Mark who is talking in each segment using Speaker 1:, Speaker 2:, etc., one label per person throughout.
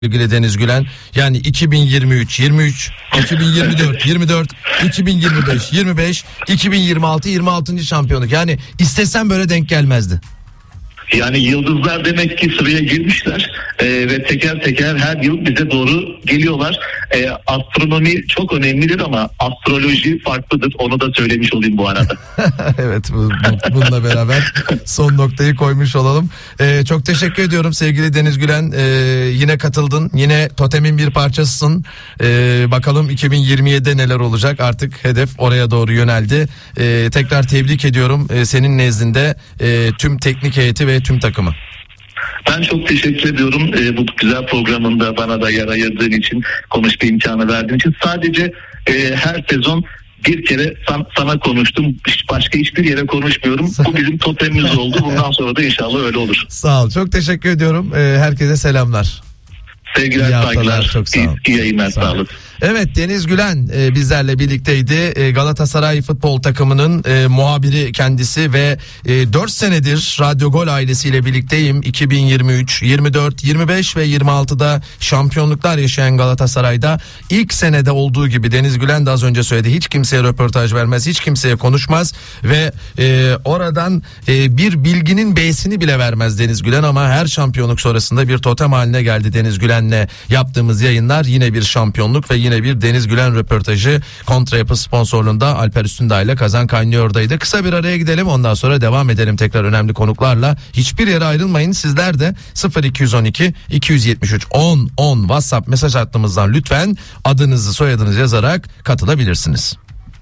Speaker 1: sevgili Deniz Gülen. Yani 2023, 23, 2024, 24, 2025, 25, 2026, 26. şampiyonluk. Yani istesem böyle denk gelmezdi.
Speaker 2: Yani yıldızlar demek ki sıraya girmişler ve teker teker her yıl bize doğru geliyorlar. Astronomi çok önemlidir ama astroloji farklıdır. Onu da söylemiş olayım bu arada.
Speaker 1: Evet, bununla beraber son noktayı koymuş olalım. Çok teşekkür ediyorum sevgili Deniz Gülen. Yine katıldın. Yine totemin bir parçasısın. Bakalım 2027'de neler olacak. Artık hedef oraya doğru yöneldi. Tekrar tebrik ediyorum senin nezdinde tüm teknik heyeti ve tüm takımı.
Speaker 2: Ben çok teşekkür ediyorum bu güzel programında bana da yer ayırdığın için, konuşma imkanı verdiğin için. Sadece her sezon bir kere sana konuştum. Başka hiçbir yere konuşmuyorum. Bu bizim totemimiz oldu. Bundan sonra da inşallah öyle olur.
Speaker 1: Sağ ol. Çok teşekkür ediyorum. Herkese selamlar.
Speaker 2: Sevgiler, saygılar.
Speaker 1: Çok sağ ol.
Speaker 2: İyi yayınlar, sağ olun.
Speaker 1: Evet, Deniz Gülen bizlerle birlikteydi. Galatasaray futbol takımının muhabiri kendisi ve 4 senedir Radyo Gol ailesiyle birlikteyim. 2023, 24, 25 ve 26'da şampiyonluklar yaşayan Galatasaray'da ilk senede olduğu gibi Deniz Gülen de az önce söyledi. Hiç kimseye röportaj vermez, hiç kimseye konuşmaz ve oradan bir bilginin B'sini bile vermez Deniz Gülen, ama her şampiyonluk sonrasında bir totem haline geldi Deniz Gülen'le yaptığımız yayınlar. Yine bir şampiyonluk ve yine bir Deniz Gülen röportajı Kontra Yapı sponsorluğunda Alper Üstündağ ile Kazan Kaynıyor'daydı. Kısa bir araya gidelim, ondan sonra devam edelim tekrar önemli konuklarla. Hiçbir yere ayrılmayın, sizler de 0212 273 10 10 WhatsApp mesaj hattımızdan lütfen adınızı soyadınızı yazarak katılabilirsiniz.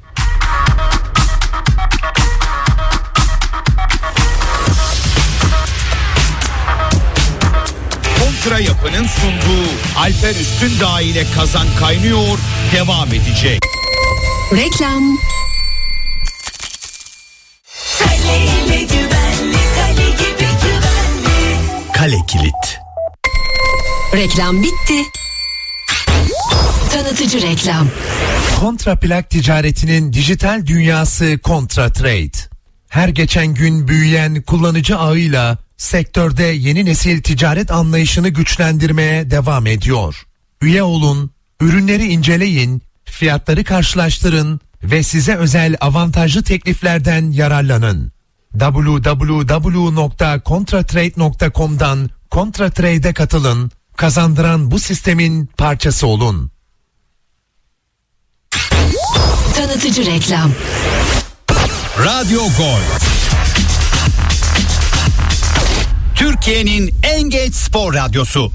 Speaker 3: Kontra Yapı'nın sunduğu Alper Üstündağ ile Kazan Kaynıyor devam edecek.
Speaker 4: Reklam.
Speaker 5: Kaleyle güvenli, kale gibi güvenli.
Speaker 3: Kale Kilit.
Speaker 4: Reklam bitti. Tanıtıcı reklam.
Speaker 6: Kontra plak ticaretinin dijital dünyası Kontra Trade. Her geçen gün büyüyen kullanıcı ağıyla sektörde yeni nesil ticaret anlayışını güçlendirmeye devam ediyor. Üye olun, ürünleri inceleyin, fiyatları karşılaştırın ve size özel avantajlı tekliflerden yararlanın. www.contratrade.com'dan Kontra Trade'e katılın, kazandıran bu sistemin parçası olun.
Speaker 4: Tanıtıcı reklam.
Speaker 3: Radyo Gol. Türkiye'nin en geç spor radyosu.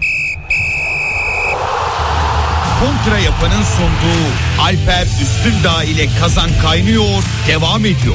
Speaker 3: Kontra Yapı'nın sunduğu Alper Üstündağ ile Kazan Kaynıyor devam ediyor.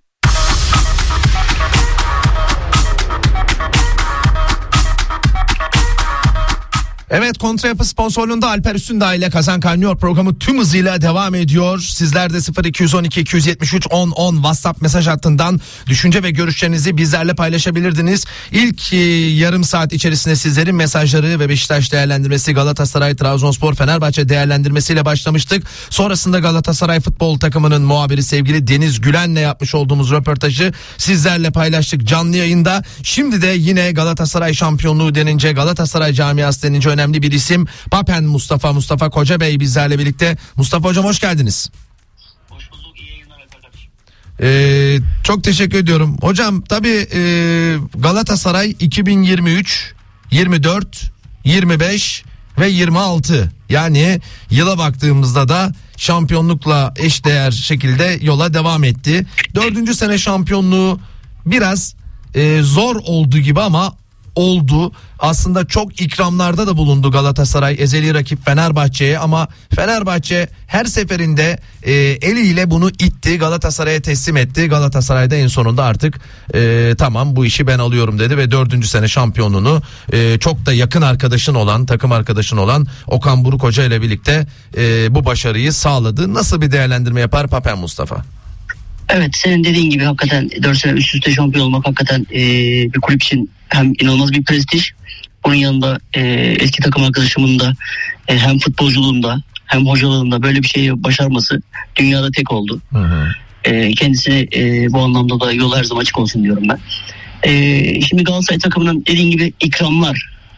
Speaker 1: Evet, Kontra Yapı sponsorluğunda Alper Üstündağ ile Kazan Kaynıyor programı tüm hızıyla devam ediyor. Sizler de 0212 273 10 10 WhatsApp mesaj hattından düşünce ve görüşlerinizi bizlerle paylaşabilirdiniz. İlk yarım saat içerisinde sizlerin mesajları ve Beşiktaş değerlendirmesi, Galatasaray, Trabzonspor, Fenerbahçe değerlendirmesiyle başlamıştık. Sonrasında Galatasaray futbol takımının muhabiri sevgili Deniz Gülen'le yapmış olduğumuz röportajı sizlerle paylaştık canlı yayında. Şimdi de yine Galatasaray şampiyonluğu denince, Galatasaray camiası denince önemli bir isim. Papen Mustafa Kocabey bizlerle birlikte. Mustafa Hocam hoş geldiniz.
Speaker 2: Hoş bulduk, iyi yayınlar arkadaşlar.
Speaker 1: Çok teşekkür ediyorum. Hocam tabii Galatasaray 2023, 24, 25 ve 26, yani yıla baktığımızda da şampiyonlukla eşdeğer şekilde yola devam etti. 4. sene şampiyonluğu biraz zor olduğu gibi ama oldu. Aslında çok ikramlarda da bulundu Galatasaray ezeli rakip Fenerbahçe'ye, ama Fenerbahçe her seferinde eliyle bunu itti, Galatasaray'a teslim etti. Galatasaray da en sonunda artık tamam bu işi ben alıyorum dedi ve 4. sene şampiyonluğunu çok da yakın arkadaşın olan, takım arkadaşın olan Okan Buruk Hoca ile birlikte bu başarıyı sağladı. Nasıl bir değerlendirme yapar Papen Mustafa?
Speaker 7: Evet, senin dediğin gibi hakikaten 4 sene üst üste şampiyon olmak hakikaten bir kulüp için hem inanılmaz bir prestij. Bunun yanında eski takım arkadaşımın da hem futbolculuğunda hem hocalığında böyle bir şeyi başarması dünyada tek oldu. Hı hı. Kendisine bu anlamda da yol her zaman açık olsun diyorum ben. Şimdi Galatasaray takımının dediğin gibi ikramlar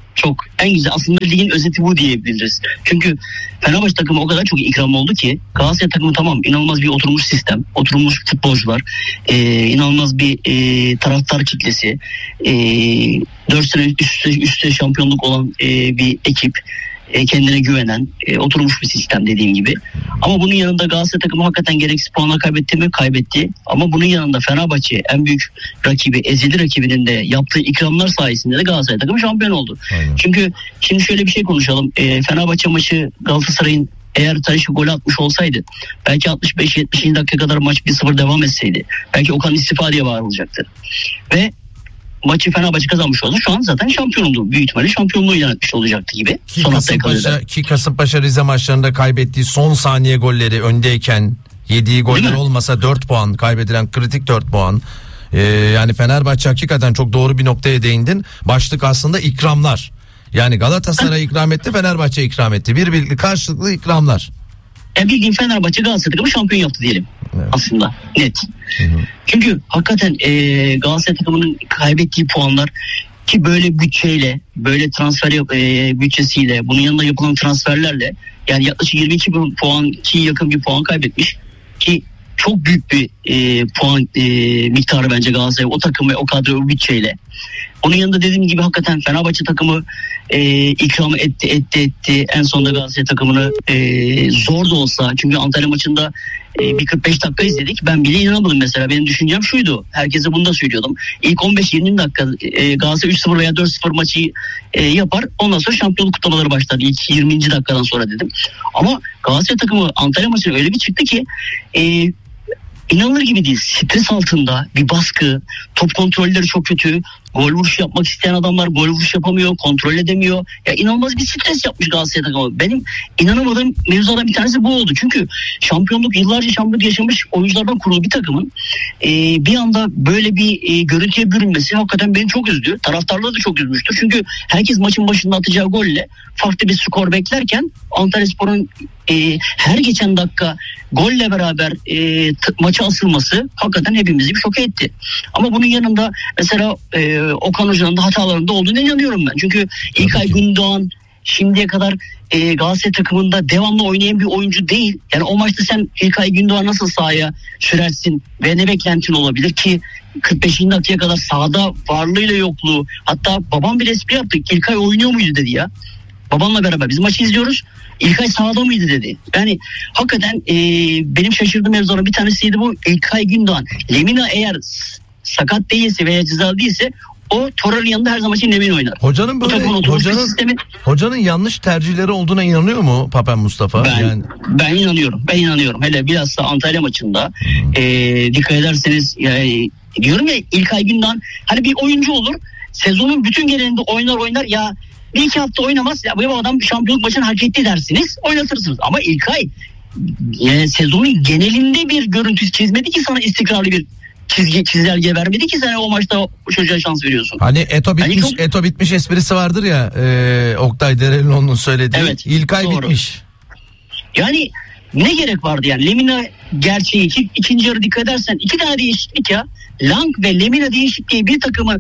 Speaker 7: Çok. En güzel aslında ligin özeti bu diyebiliriz. Çünkü Fenerbahçe takımı o kadar çok ikram oldu ki Galatasaray takımı tamam inanılmaz bir oturmuş sistem, oturmuş futbolcular, inanılmaz bir taraftar kitlesi, 4 sene üstte şampiyonluk olan bir ekip, kendine güvenen, oturmuş bir sistem dediğim gibi. Ama bunun yanında Galatasaray takımı hakikaten gereksiz puanlar kaybetti mi? Kaybetti. Ama bunun yanında Fenerbahçe en büyük rakibi, ezeli rakibinin de yaptığı ikramlar sayesinde de Galatasaray takımı şampiyon oldu.
Speaker 1: Aynen.
Speaker 7: Çünkü şimdi şöyle bir şey konuşalım. Fenerbahçe maçı Galatasaray'ın eğer Tadiç'e gol atmış olsaydı belki 65-70. dakika kadar maç 1-0 devam etseydi belki Okan istifa diye bağırılacaktı. Ve maçı Fenerbahçe kazanmış oldu. Şu an zaten şampiyon oldu. Büyük ihtimalle şampiyonluğu ilan etmiş olacaktı gibi.
Speaker 1: Kasımpaşa Rize maçlarında kaybettiği son saniye golleri öndeyken yediği goller olmasa 4 puan kaybedilen kritik 4 puan. Yani Fenerbahçe hakikaten çok doğru bir noktaya değindin. Başlık aslında ikramlar. Yani Galatasaray ikram etti, Fenerbahçe ikram etti. Birbirlikli karşılıklı ikramlar.
Speaker 7: Bildiğin Fenerbahçe Galatasaray takımı şampiyon yaptı diyelim. Evet. Aslında net. Hı-hı. Çünkü hakikaten Galatasaray takımının kaybettiği puanlar ki böyle bütçeyle, böyle transfer bütçesiyle, bunun yanında yapılan transferlerle yani yaklaşık 22 puan ki yakın bir puan kaybetmiş ki çok büyük bir puan miktarı bence Galatasaray o takım ve o kadro o bütçeyle. Onun yanında dediğim gibi hakikaten Fenerbahçe takımı ikramı etti. En sonunda Galatasaray takımını zor da olsa çünkü Antalya maçında bir 45 dakika izledik. Ben bile inanamadım mesela. Benim düşüncem şuydu. Herkese bunu da söylüyordum. İlk 15-20 dakika Galatasaray 3-0 veya 4-0 maçı yapar. Ondan sonra şampiyonluk kutlamaları başlar. İlk 20. dakikadan sonra dedim. Ama Galatasaray takımı Antalya maçı öyle bir çıktı ki İnanılır gibi değil. Stres altında bir baskı, top kontrolleri çok kötü. Gol vuruş yapmak isteyen adamlar gol vuruş yapamıyor, kontrol edemiyor. Ya inanılmaz bir stres yapmış Galatasaray takımı. Benim inanamadığım mevzulardan bir tanesi bu oldu. Çünkü yıllarca şampiyonluk yaşamış oyunculardan kurulu bir takımın bir anda böyle bir görüntüye bürünmesi hakikaten beni çok üzdü. Taraftarları da çok üzmüştür. Çünkü herkes maçın başında atacağı golle farklı bir skor beklerken Antalyaspor'un her geçen dakika golle beraber maça asılması hakikaten hepimizi bir şok etti. Ama bunun yanında mesela Okan Hoca'nın da hatalarında olduğuna inanıyorum ben. Çünkü İlkay Gündoğan şimdiye kadar Galatasaray takımında devamlı oynayan bir oyuncu değil. Yani o maçta sen İlkay Gündoğan nasıl sahaya sürersin ve ne beklentin olabilir ki 45. dakikaya kadar sahada varlığıyla yokluğu, hatta babam bile espri yaptı. İlkay oynuyor muydu dedi ya. Babamla beraber biz maçı izliyoruz. İlkay sahada mıydı dedi. Yani hakikaten benim şaşırdığım mevzuların bir tanesiydi bu. İlkay Gündoğan. Lemina eğer sakat değilse veya cezalı değilse o Torreira'nın yanında her zaman için Lemina oynar.
Speaker 1: Hocanın böyle hocanın yanlış tercihleri olduğuna inanıyor mu Papen Mustafa?
Speaker 7: Ben inanıyorum. Hele bilhassa Antalya maçında dikkat ederseniz diyorum ya İlkay Gündoğan hani bir oyuncu olur. Sezonun bütün genelinde oynar ya bir iki hafta oynamaz ya bu adam şampiyonluk maçını hak etti dersiniz oynatırsınız. Ama İlkay sezonun genelinde bir görüntü çizmedi ki sana istikrarlı bir çizelge vermedi ki sen o maçta o çocuğa şans veriyorsun.
Speaker 1: Hani Eto bitmiş esprisi vardır ya Oktay Derelioğlu'nun söylediği. Evet, İlkay doğru. Bitmiş. Yani
Speaker 7: ne gerek vardı yani Lemina gerçeği ikinci yarı dikkat edersen 2 tane değişiklik ya. Lang ve Lemina değişikliği bir takımı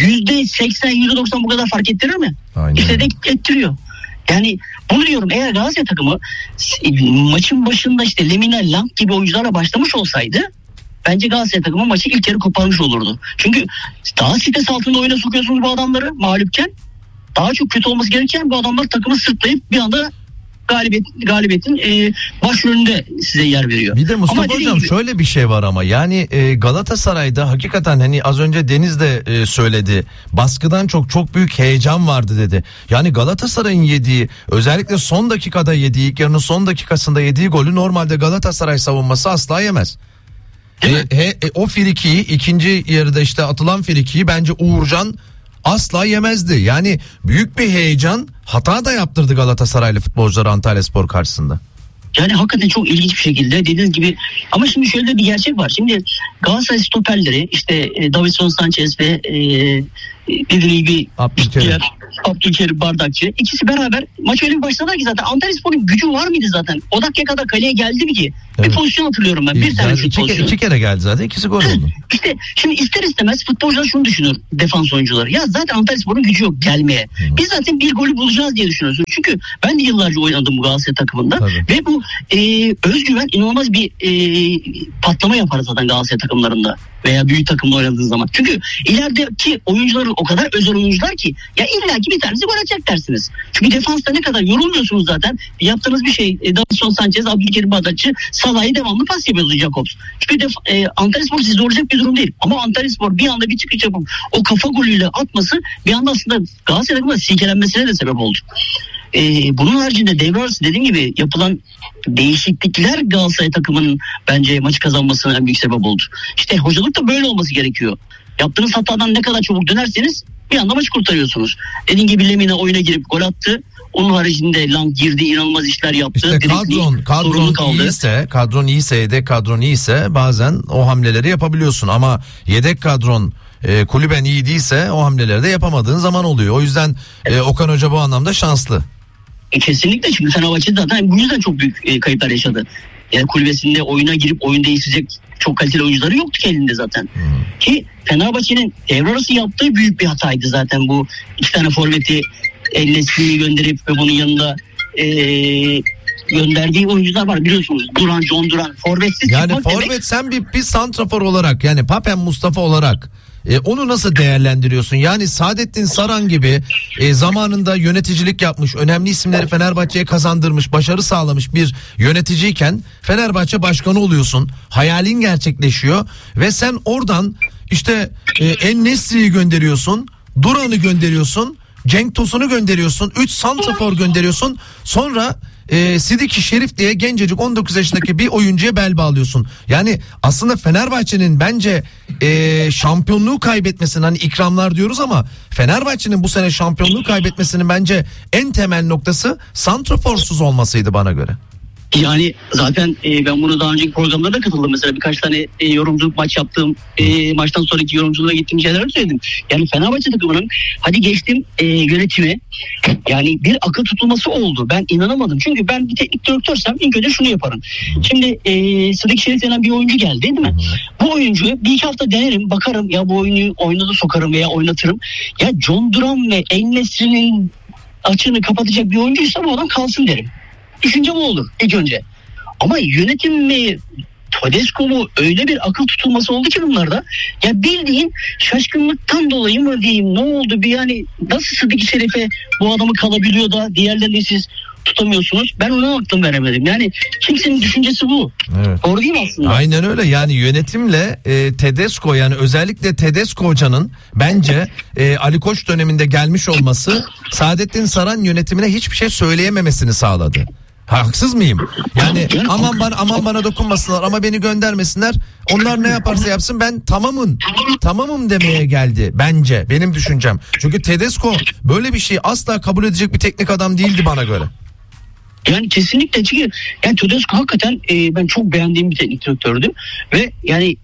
Speaker 7: %80 %90 bu kadar fark ettirir mi?
Speaker 1: Aynen.
Speaker 7: İşte de ettiriyor. Yani bunu diyorum eğer Galatasaray takımı maçın başında işte Lemina Lang gibi oyuncularla başlamış olsaydı bence Galatasaray takımı maçı ilk yarı koparmış olurdu. Çünkü daha stres altında oyuna sokuyorsunuz bu adamları mağlupken. Daha çok kötü olması gereken bu adamlar takımı sırtlayıp bir anda galibiyetin başrolünde size yer veriyor.
Speaker 1: Bir de Mustafa Hocam şöyle bir şey var ama yani Galatasaray'da hakikaten hani az önce Deniz de söyledi. Baskıdan çok büyük heyecan vardı dedi. Yani Galatasaray'ın yediği özellikle son dakikada yediği ilk yarının son dakikasında yediği golü normalde Galatasaray savunması asla yemez. O frikiyi ikinci yarıda işte atılan frikiyi bence Uğurcan asla yemezdi. Yani büyük bir heyecan hata da yaptırdı Galatasaraylı futbolcular Antalyaspor karşısında.
Speaker 7: Yani hakikaten çok ilginç bir şekilde dediğiniz gibi ama şimdi şöyle bir gerçek var. Şimdi Galatasaray stoperleri işte Davinson Sanchez ve dediğim gibi
Speaker 1: Abdülkerim.
Speaker 7: Abdülkerim Bardakçı. İkisi beraber maç öyle bir başladılar ki zaten Antalyaspor'un gücü var mıydı zaten? O dakikaya kadar kaleye geldi mi ki?
Speaker 1: Evet.
Speaker 7: Bir pozisyon hatırlıyorum ben. Bir tane şut pozisyonu.
Speaker 1: İki kere geldi zaten. İkisi gol oldu.
Speaker 7: İşte şimdi ister istemez futbolcular şunu düşünür, defans oyuncuları. Ya zaten Antalyaspor'un gücü yok gelmeye. Biz zaten bir golü bulacağız diye düşünüyoruz. Çünkü ben de yıllarca oynadım bu Galatasaray takımında.
Speaker 1: Tabii.
Speaker 7: Ve bu özgüven inanılmaz bir patlama yapar zaten Galatasaray takımlarında. Veya büyük takımda oynadığınız zaman. Çünkü ilerideki oyuncuların o kadar özel oyuncular ki ya illaki bir tanesi gol atacak dersiniz. Çünkü defansta ne kadar yorulmuyorsunuz zaten. Yaptığınız bir şey Davinson Sanchez, Abdülkerim Bardakçı, Salah'ı devamlı pas yapıyordu Jakobs. Çünkü Antalyaspor sizi zorlayacak bir durum değil. Ama Antalyaspor bir anda bir çıkış yapıp o kafa golüyle atması bir anda aslında Galatasaray takımının silkelenmesine de sebep oldu. Bunun haricinde devre arası dediğim gibi yapılan değişiklikler Galatasaray takımının bence maçı kazanmasına en büyük sebep oldu. İşte hocalık da böyle olması gerekiyor. Yaptığınız hatadan ne kadar çabuk dönerseniz bir anda maçı kurtarıyorsunuz. Dediğim gibi Lemina oyuna girip gol attı. Onun haricinde Lang girdi, inanılmaz işler yaptı.
Speaker 1: İşte kadron iyiyse, yedek kadron iyiyse bazen o hamleleri yapabiliyorsun ama yedek kadron kulüben iyi değilse o hamleleri de yapamadığın zaman oluyor. O yüzden Okan Hoca bu anlamda şanslı.
Speaker 7: Kesinlikle, çünkü Fenerbahçe zaten bu yüzden çok büyük kayıplar yaşadı. Yani kulübesinde oyuna girip oyun değiştirecek çok kaliteli oyuncuları yoktu ki elinde zaten. Ki Fenerbahçe'nin devre arası yaptığı büyük bir hataydı zaten bu. 2 tane forveti El-Nesri'yi gönderip ve bunun yanında gönderdiği oyuncular var biliyorsunuz. John Duran forvetsiz
Speaker 1: yani
Speaker 7: çıkmak
Speaker 1: forvet
Speaker 7: demek.
Speaker 1: sen bir santrafor olarak yani Papen Mustafa olarak onu nasıl değerlendiriyorsun? Yani Saadettin Saran gibi zamanında yöneticilik yapmış, önemli isimleri Fenerbahçe'ye kazandırmış, başarı sağlamış bir yöneticiyken Fenerbahçe başkanı oluyorsun. Hayalin gerçekleşiyor ve sen oradan işte En-Nesyri'yi gönderiyorsun, Duran'ı gönderiyorsun, Cenk Tosun'u gönderiyorsun, 3 santrafor gönderiyorsun. Sonra Sidiki Şerif diye gencecik 19 yaşındaki bir oyuncuya bel bağlıyorsun. Yani aslında Fenerbahçe'nin bence şampiyonluğu kaybetmesinin, hani ikramlar diyoruz ama Fenerbahçe'nin bu sene şampiyonluğu kaybetmesinin bence en temel noktası santraforsuz olmasıydı bana göre.
Speaker 7: Yani zaten ben bunu daha önceki programlarda katıldım. Mesela birkaç tane yorumculuk maç yaptığım, maçtan sonraki yorumculuğa gittiğim şeyler söyledim. Yani Fenerbahçe takımının hadi geçtim yönetime, yani bir akıl tutulması oldu. Ben inanamadım. Çünkü ben bir teknik direktörsem ilk önce şunu yaparım. Şimdi Sıdık Şerif denen bir oyuncu geldi değil mi? Bu oyuncuyu bir iki hafta denerim, bakarım ya bu oyunu oyuna da sokarım veya oynatırım. Ya John Duran ve En-Nesyri'nin açığını kapatacak bir oyuncuysa bu adam kalsın derim. Düşünce bu olur ilk önce. Ama yönetim mi, Tedesco mu, öyle bir akıl tutulması oldu ki bunlarda. Ya bildiğin şaşkınlıktan dolayı mı diyeyim, ne oldu bir, yani nasıl Sıdık Şerif'e bu adamı kalabiliyor da diğerlerini siz tutamıyorsunuz? Ben ona aklım veremedim. Yani kimsenin düşüncesi bu.
Speaker 1: Evet.
Speaker 7: Doğru değil mi aslında?
Speaker 1: Aynen öyle, yani yönetimle Tedesco, yani özellikle Tedesco hocanın bence Ali Koç döneminde gelmiş olması Saadettin Saran yönetimine hiçbir şey söyleyememesini sağladı. Haksız mıyım? Yani aman bana dokunmasınlar, ama beni göndermesinler. Onlar ne yaparsa yapsın, ben tamamım demeye geldi bence, benim düşüncem. Çünkü Tedesco böyle bir şeyi asla kabul edecek bir teknik adam değildi bana göre.
Speaker 7: Yani kesinlikle, çünkü yani Tedesco hakikaten ben çok beğendiğim bir teknik direktördü ve yani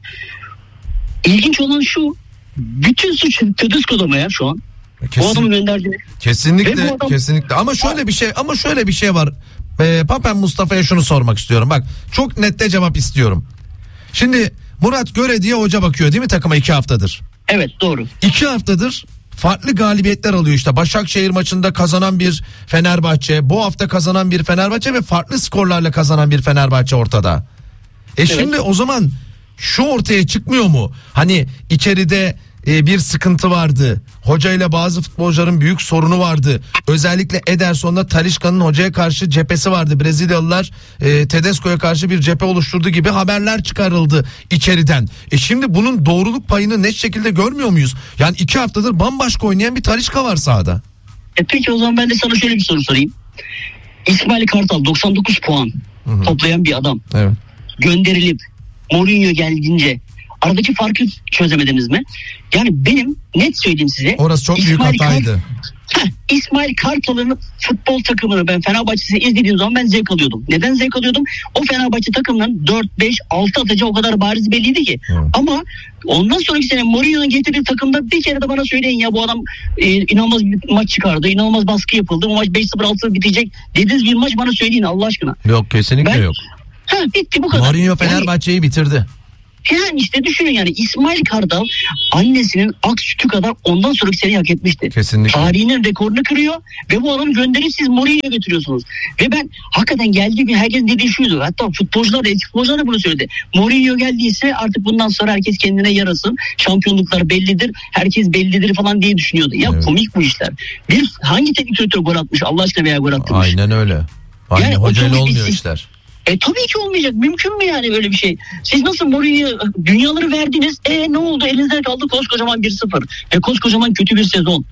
Speaker 7: ilginç olan şu, bütün suç Tedesco'da mı ya şu an? Bu adamı gönderdi.
Speaker 1: Kesinlikle. Ama şöyle bir şey var. Papen Mustafa'ya şunu sormak istiyorum. Bak, çok nette cevap istiyorum. Şimdi Murat Göre diye hoca bakıyor değil mi takıma 2 haftadır?
Speaker 7: Evet, doğru.
Speaker 1: 2 haftadır farklı galibiyetler alıyor işte. Başakşehir maçında kazanan bir Fenerbahçe, bu hafta kazanan bir Fenerbahçe ve farklı skorlarla kazanan bir Fenerbahçe ortada. Şimdi o zaman şu ortaya çıkmıyor mu? Hani içeride bir sıkıntı vardı. Hocayla bazı futbolcuların büyük sorunu vardı. Özellikle Ederson'la Talisca'nın hocaya karşı cephesi vardı. Brezilyalılar Tedesco'ya karşı bir cephe oluşturdu gibi haberler çıkarıldı içeriden. Şimdi bunun doğruluk payını net şekilde görmüyor muyuz? Yani 2 haftadır bambaşka oynayan bir Talisca var sahada.
Speaker 7: Peki o zaman ben de sana şöyle bir soru sorayım. İsmail Kartal 99 puan toplayan bir adam.
Speaker 1: Evet.
Speaker 7: Gönderilip Mourinho geldiğince aradaki farkı çözemediniz mi? Yani benim net söyleyeyim size.
Speaker 1: Orası çok büyük hataydı.
Speaker 7: İsmail Kartal'ın futbol takımını ben Fenerbahçe'sini izlediğim zaman ben zevk alıyordum. Neden zevk alıyordum? O Fenerbahçe takımının 4, 5, 6 atacağı o kadar bariz belliydi ki. Ama ondan sonraki sene Mourinho'nun getirdiği takımda bir kere de bana söyleyin ya bu adam inanılmaz bir maç çıkardı. İnanılmaz baskı yapıldı. Bu maç 5-0-6 bitecek dediğiniz bir maç bana söyleyin Allah aşkına.
Speaker 1: Yok kesinlikle yok.
Speaker 7: Bitti bu kadar.
Speaker 1: Mourinho Fenerbahçe'yi bitirdi.
Speaker 7: Yani işte düşünün yani İsmail Kartal annesinin ak sütü kadar ondan sonraki seneyi hak etmişti.
Speaker 1: Kesinlikle.
Speaker 7: Tarihinin rekorunu kırıyor ve bu adamı gönderip siz Mourinho'ya götürüyorsunuz. Ve ben hakikaten geldiği gün herkesin dediği şuydu. Hatta futbolcular da eski futbolcular da bunu söyledi. Mourinho geldiyse artık bundan sonra herkes kendine yarasın. Şampiyonluklar bellidir. Herkes bellidir falan diye düşünüyordu. Ya evet. Komik bu işler. Hangi teknik direktör gol atmış Allah aşkına veya gol attırmış?
Speaker 1: Aynen öyle. Aynı yani hocayla olmuyor işler.
Speaker 7: Tabii ki olmayacak. Mümkün mü yani böyle bir şey? Siz nasıl Mourinho dünyaları verdiniz? Ne oldu? Elinizde kaldı koskocaman 1-0. Ve koskocaman kötü bir sezon.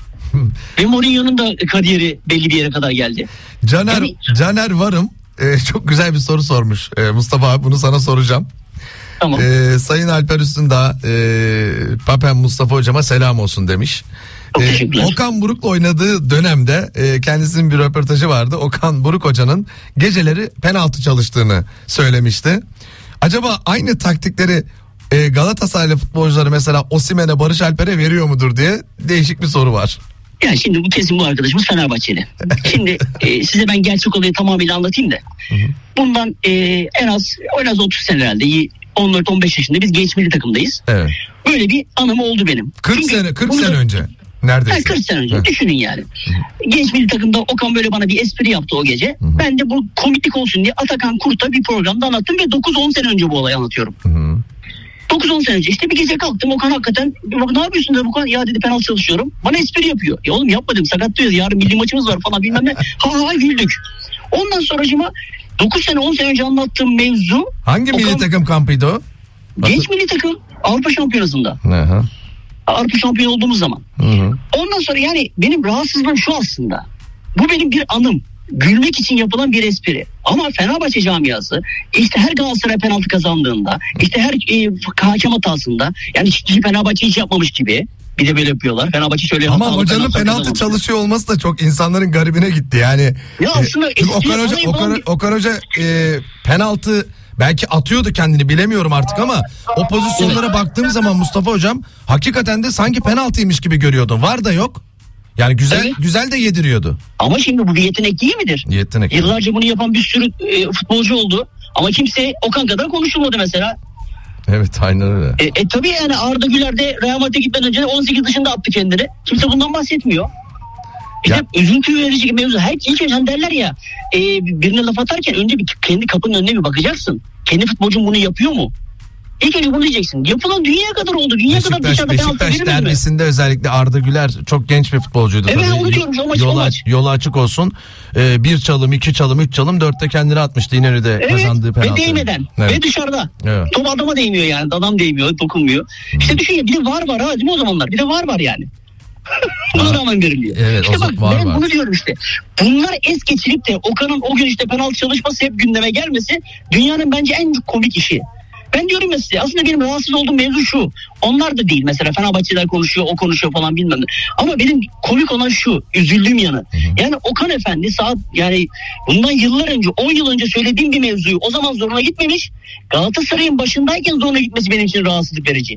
Speaker 7: Ve Mourinho'nun da kariyeri belli bir yere kadar geldi.
Speaker 1: Caner Varım çok güzel bir soru sormuş. Mustafa abi bunu sana soracağım.
Speaker 7: Tamam.
Speaker 1: Sayın Alper Üstündağ Papen Mustafa hocama selam olsun demiş. Okan Buruk'la oynadığı dönemde kendisinin bir röportajı vardı. Okan Buruk hocanın geceleri penaltı çalıştığını söylemişti. Acaba aynı taktikleri Galatasaraylı futbolcuları mesela Osimhen'e, Barış Alper'e veriyor mudur diye değişik bir soru var.
Speaker 7: Yani şimdi bu kesin bu arkadaşımız Fenerbahçeli. Şimdi size ben gerçek olayı tamamıyla anlatayım da. Bundan en az 30 sene herhalde 14-15 yaşında biz genç milli takımdayız. Evet. Böyle bir anım oldu benim.
Speaker 1: 40 sene önce. Neredeyse.
Speaker 7: 40 sene önce. Düşünün yani. Genç milli takımda Okan böyle bana bir espri yaptı o gece. Ben de bu komiklik olsun diye Atakan Kurt'a bir programda anlattım ve 9-10 sene önce bu olayı anlatıyorum. 9-10 sene önce işte bir gece kalktım Okan hakikaten ne yapıyorsun dedi Okan ya dedi penaltı çalışıyorum. Bana espri yapıyor. Ya oğlum yapmadım sakatlıyoruz yarın milli maçımız var falan bilmem ne. Ha güldük. Ondan sonracıma 9 sene 10 sene önce anlattığım mevzu.
Speaker 1: Hangi milli takım kampıydı o?
Speaker 7: Genç milli takım Avrupa Şampiyonası'nda. Avrupa şampiyon olduğumuz zaman. Ondan sonra yani benim rahatsızlığım şu aslında. Bu benim bir anım. Gülmek için yapılan bir espri. Ama Fenerbahçe camiası işte her Galatasaray penaltı kazandığında işte her hakem hatasında yani hiç Fenerbahçe hiç yapmamış gibi bir de böyle yapıyorlar. Fenerbahçe şöyle
Speaker 1: ama hocanın penaltı çalışıyor olması da çok insanların garibine gitti. Yani
Speaker 7: ya aslında
Speaker 1: Okan Hoca penaltı belki atıyordu kendini bilemiyorum artık ama o pozisyonlara baktığım zaman Mustafa hocam hakikaten de sanki penaltıymış gibi görüyordum. Var da yok. Yani güzel de yediriyordu.
Speaker 7: Ama şimdi bu bir yetenek değil midir?
Speaker 1: Yetenek.
Speaker 7: Yıllarca bunu yapan bir sürü futbolcu oldu. Ama kimse Okan kadar konuşulmadı mesela.
Speaker 1: Evet aynen öyle.
Speaker 7: Tabii yani Arda Güler de Real Madrid'e gitmeden önce 18 dışında attı kendini. Kimse bundan bahsetmiyor. İşte üzüntü verici mevzu. İlk önce derler ya birine laf atarken önce bir kendi kapının önüne bir bakacaksın. Kendi futbolcun bunu yapıyor mu? İlk önce bunu diyeceksin. Yapılan dünya kadar oldu. Dünya kadar dışarıda penaltı verilmez mi?
Speaker 1: Beşiktaş derbisinde özellikle Arda Güler çok genç bir futbolcuydu.
Speaker 7: Evet tabii. Onu diyorum o maç.
Speaker 1: Yolu açık olsun. 1 çalım, 2 çalım, 3 çalım 4'te kendini atmıştı İnönü'de kazandığı penaltı.
Speaker 7: Ve değmeden. Ve dışarıda. Evet. Top adama değmiyor yani. Adam değmiyor, dokunmuyor. İşte düşün ya bir de var ha değil mi o zamanlar? Bir de var yani. Buna rağmen veriliyor. Evet, işte bak ben bunu diyorum işte. Bunlar es geçirip de Okan'ın o gün işte penaltı çalışması hep gündeme gelmesi dünyanın bence en komik işi. Ben diyorum ya size aslında benim rahatsız olduğum mevzu şu. Onlar da değil mesela Fenerbahçeler konuşuyor o konuşuyor falan bilmem ne. Ama benim komik olan şu üzüldüğüm yanı. Yani Okan Efendi yani bundan yıllar önce 10 yıl önce söylediğim bir mevzuyu o zaman zoruna gitmemiş. Galatasaray'ın başındayken zoruna gitmesi benim için rahatsızlık verici.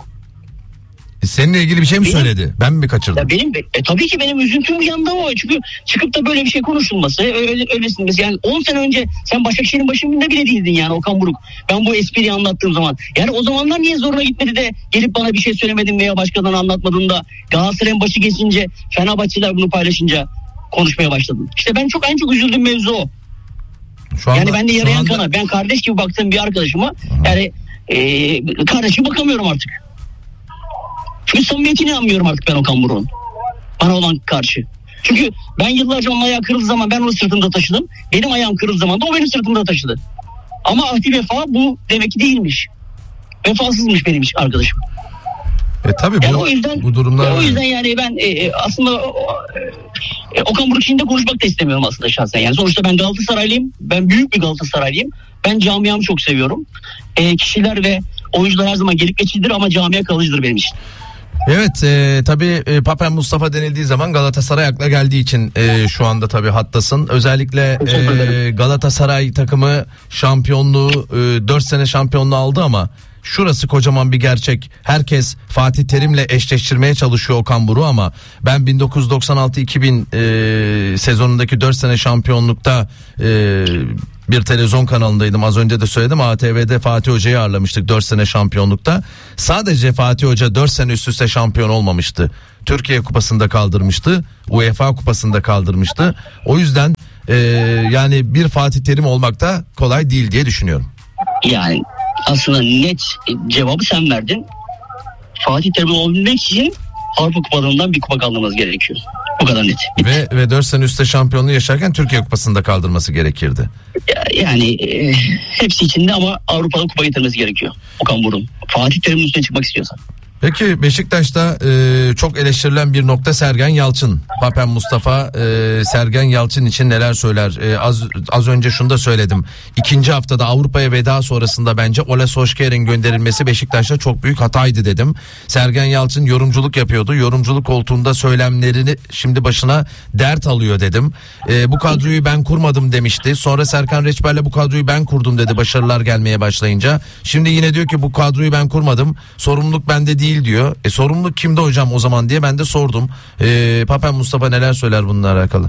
Speaker 1: Seninle ilgili bir şey mi söyledi? Ben mi kaçırdım?
Speaker 7: Tabii ki benim üzüntüm yanında o. Çünkü çıkıp da böyle bir şey konuşulması, öylesin mesela. Yani 10 sene önce sen Başakşehir'in başında bile değildin yani Okan Buruk. Ben bu espriyi anlattığım zaman. Yani o zamanlar niye zoruna gitmedi de gelip bana bir şey söylemedin veya başkadan anlatmadın da Galatasaray'ın başı geçince Fenerbahçeliler bunu paylaşınca konuşmaya başladın. İşte ben en çok üzüldüğüm mevzu o. Yani ben de yarayan kana. Ben kardeş gibi baktığım bir arkadaşıma yani kardeşime bakamıyorum artık. Çünkü samimiyetine inanmıyorum artık ben Okan Buruk'un. Bana olan karşı. Çünkü ben yıllarca onun ayağı kırıldığı zaman ben onu sırtımda taşıdım. Benim ayağım kırıldığı zaman da o benim sırtımda taşıdı. Ama ahdi vefa bu demek ki değilmiş. Vefasızmış benim arkadaşım.
Speaker 1: Tabii yani bu durumlar.
Speaker 7: O yüzden yani ben aslında Okan Buruk için de konuşmak da istemiyorum aslında şahsen. Yani sonuçta ben Galatasaraylıyım. Ben büyük bir Galatasaraylıyım. Ben camiamı çok seviyorum. Kişiler ve oyuncular her zaman gelip geçicidir ama camia kalıcıdır benim için.
Speaker 1: Evet, tabii Papen Mustafa denildiği zaman Galatasaray akla geldiği için şu anda tabii hattasın. Özellikle Galatasaray takımı şampiyonluğu 4 sene şampiyonluğu aldı ama şurası kocaman bir gerçek. Herkes Fatih Terim'le eşleştirmeye çalışıyor Okan Buruk'u ama ben 1996-2000 sezonundaki 4 sene şampiyonlukta bir televizyon kanalındaydım. Az önce de söyledim, ATV'de Fatih Hoca'yı ağırlamıştık 4 sene şampiyonlukta. Sadece Fatih Hoca 4 sene üst üste şampiyon olmamıştı. Türkiye Kupası'nda kaldırmıştı. UEFA Kupası'nda kaldırmıştı. O yüzden yani bir Fatih Terim olmak da kolay değil diye düşünüyorum.
Speaker 7: Yani aslında net cevabı sen verdin. Fatih Terim olabilmek için Avrupa Kupalarından bir kupa kaldırması gerekiyor. Bu kadar net.
Speaker 1: Ve 4 sene üstte şampiyonluğu yaşarken Türkiye Kupası'nda kaldırması gerekirdi.
Speaker 7: Yani hepsi içinde ama Avrupa'da kupa getirmesi gerekiyor Okan Buruk'un. Fatih Terim'in üstüne çıkmak istiyorsan.
Speaker 1: Peki Beşiktaş'ta çok eleştirilen bir nokta Sergen Yalçın. Papen Mustafa Sergen Yalçın için neler söyler? Az önce şunu da söyledim. İkinci haftada Avrupa'ya veda sonrasında bence Ole Solskjaer'in gönderilmesi Beşiktaş'ta çok büyük hataydı dedim. Sergen Yalçın yorumculuk yapıyordu. Yorumculuk koltuğunda söylemlerini şimdi başına dert alıyor dedim. Bu kadroyu ben kurmadım demişti. Sonra Serkan Reçber'le bu kadroyu ben kurdum dedi başarılar gelmeye başlayınca. Şimdi yine diyor ki bu kadroyu ben kurmadım. Sorumluluk bende değil diyor. Sorumluluk kimde hocam o zaman diye ben de sordum. Papen Mustafa neler söyler bununla alakalı?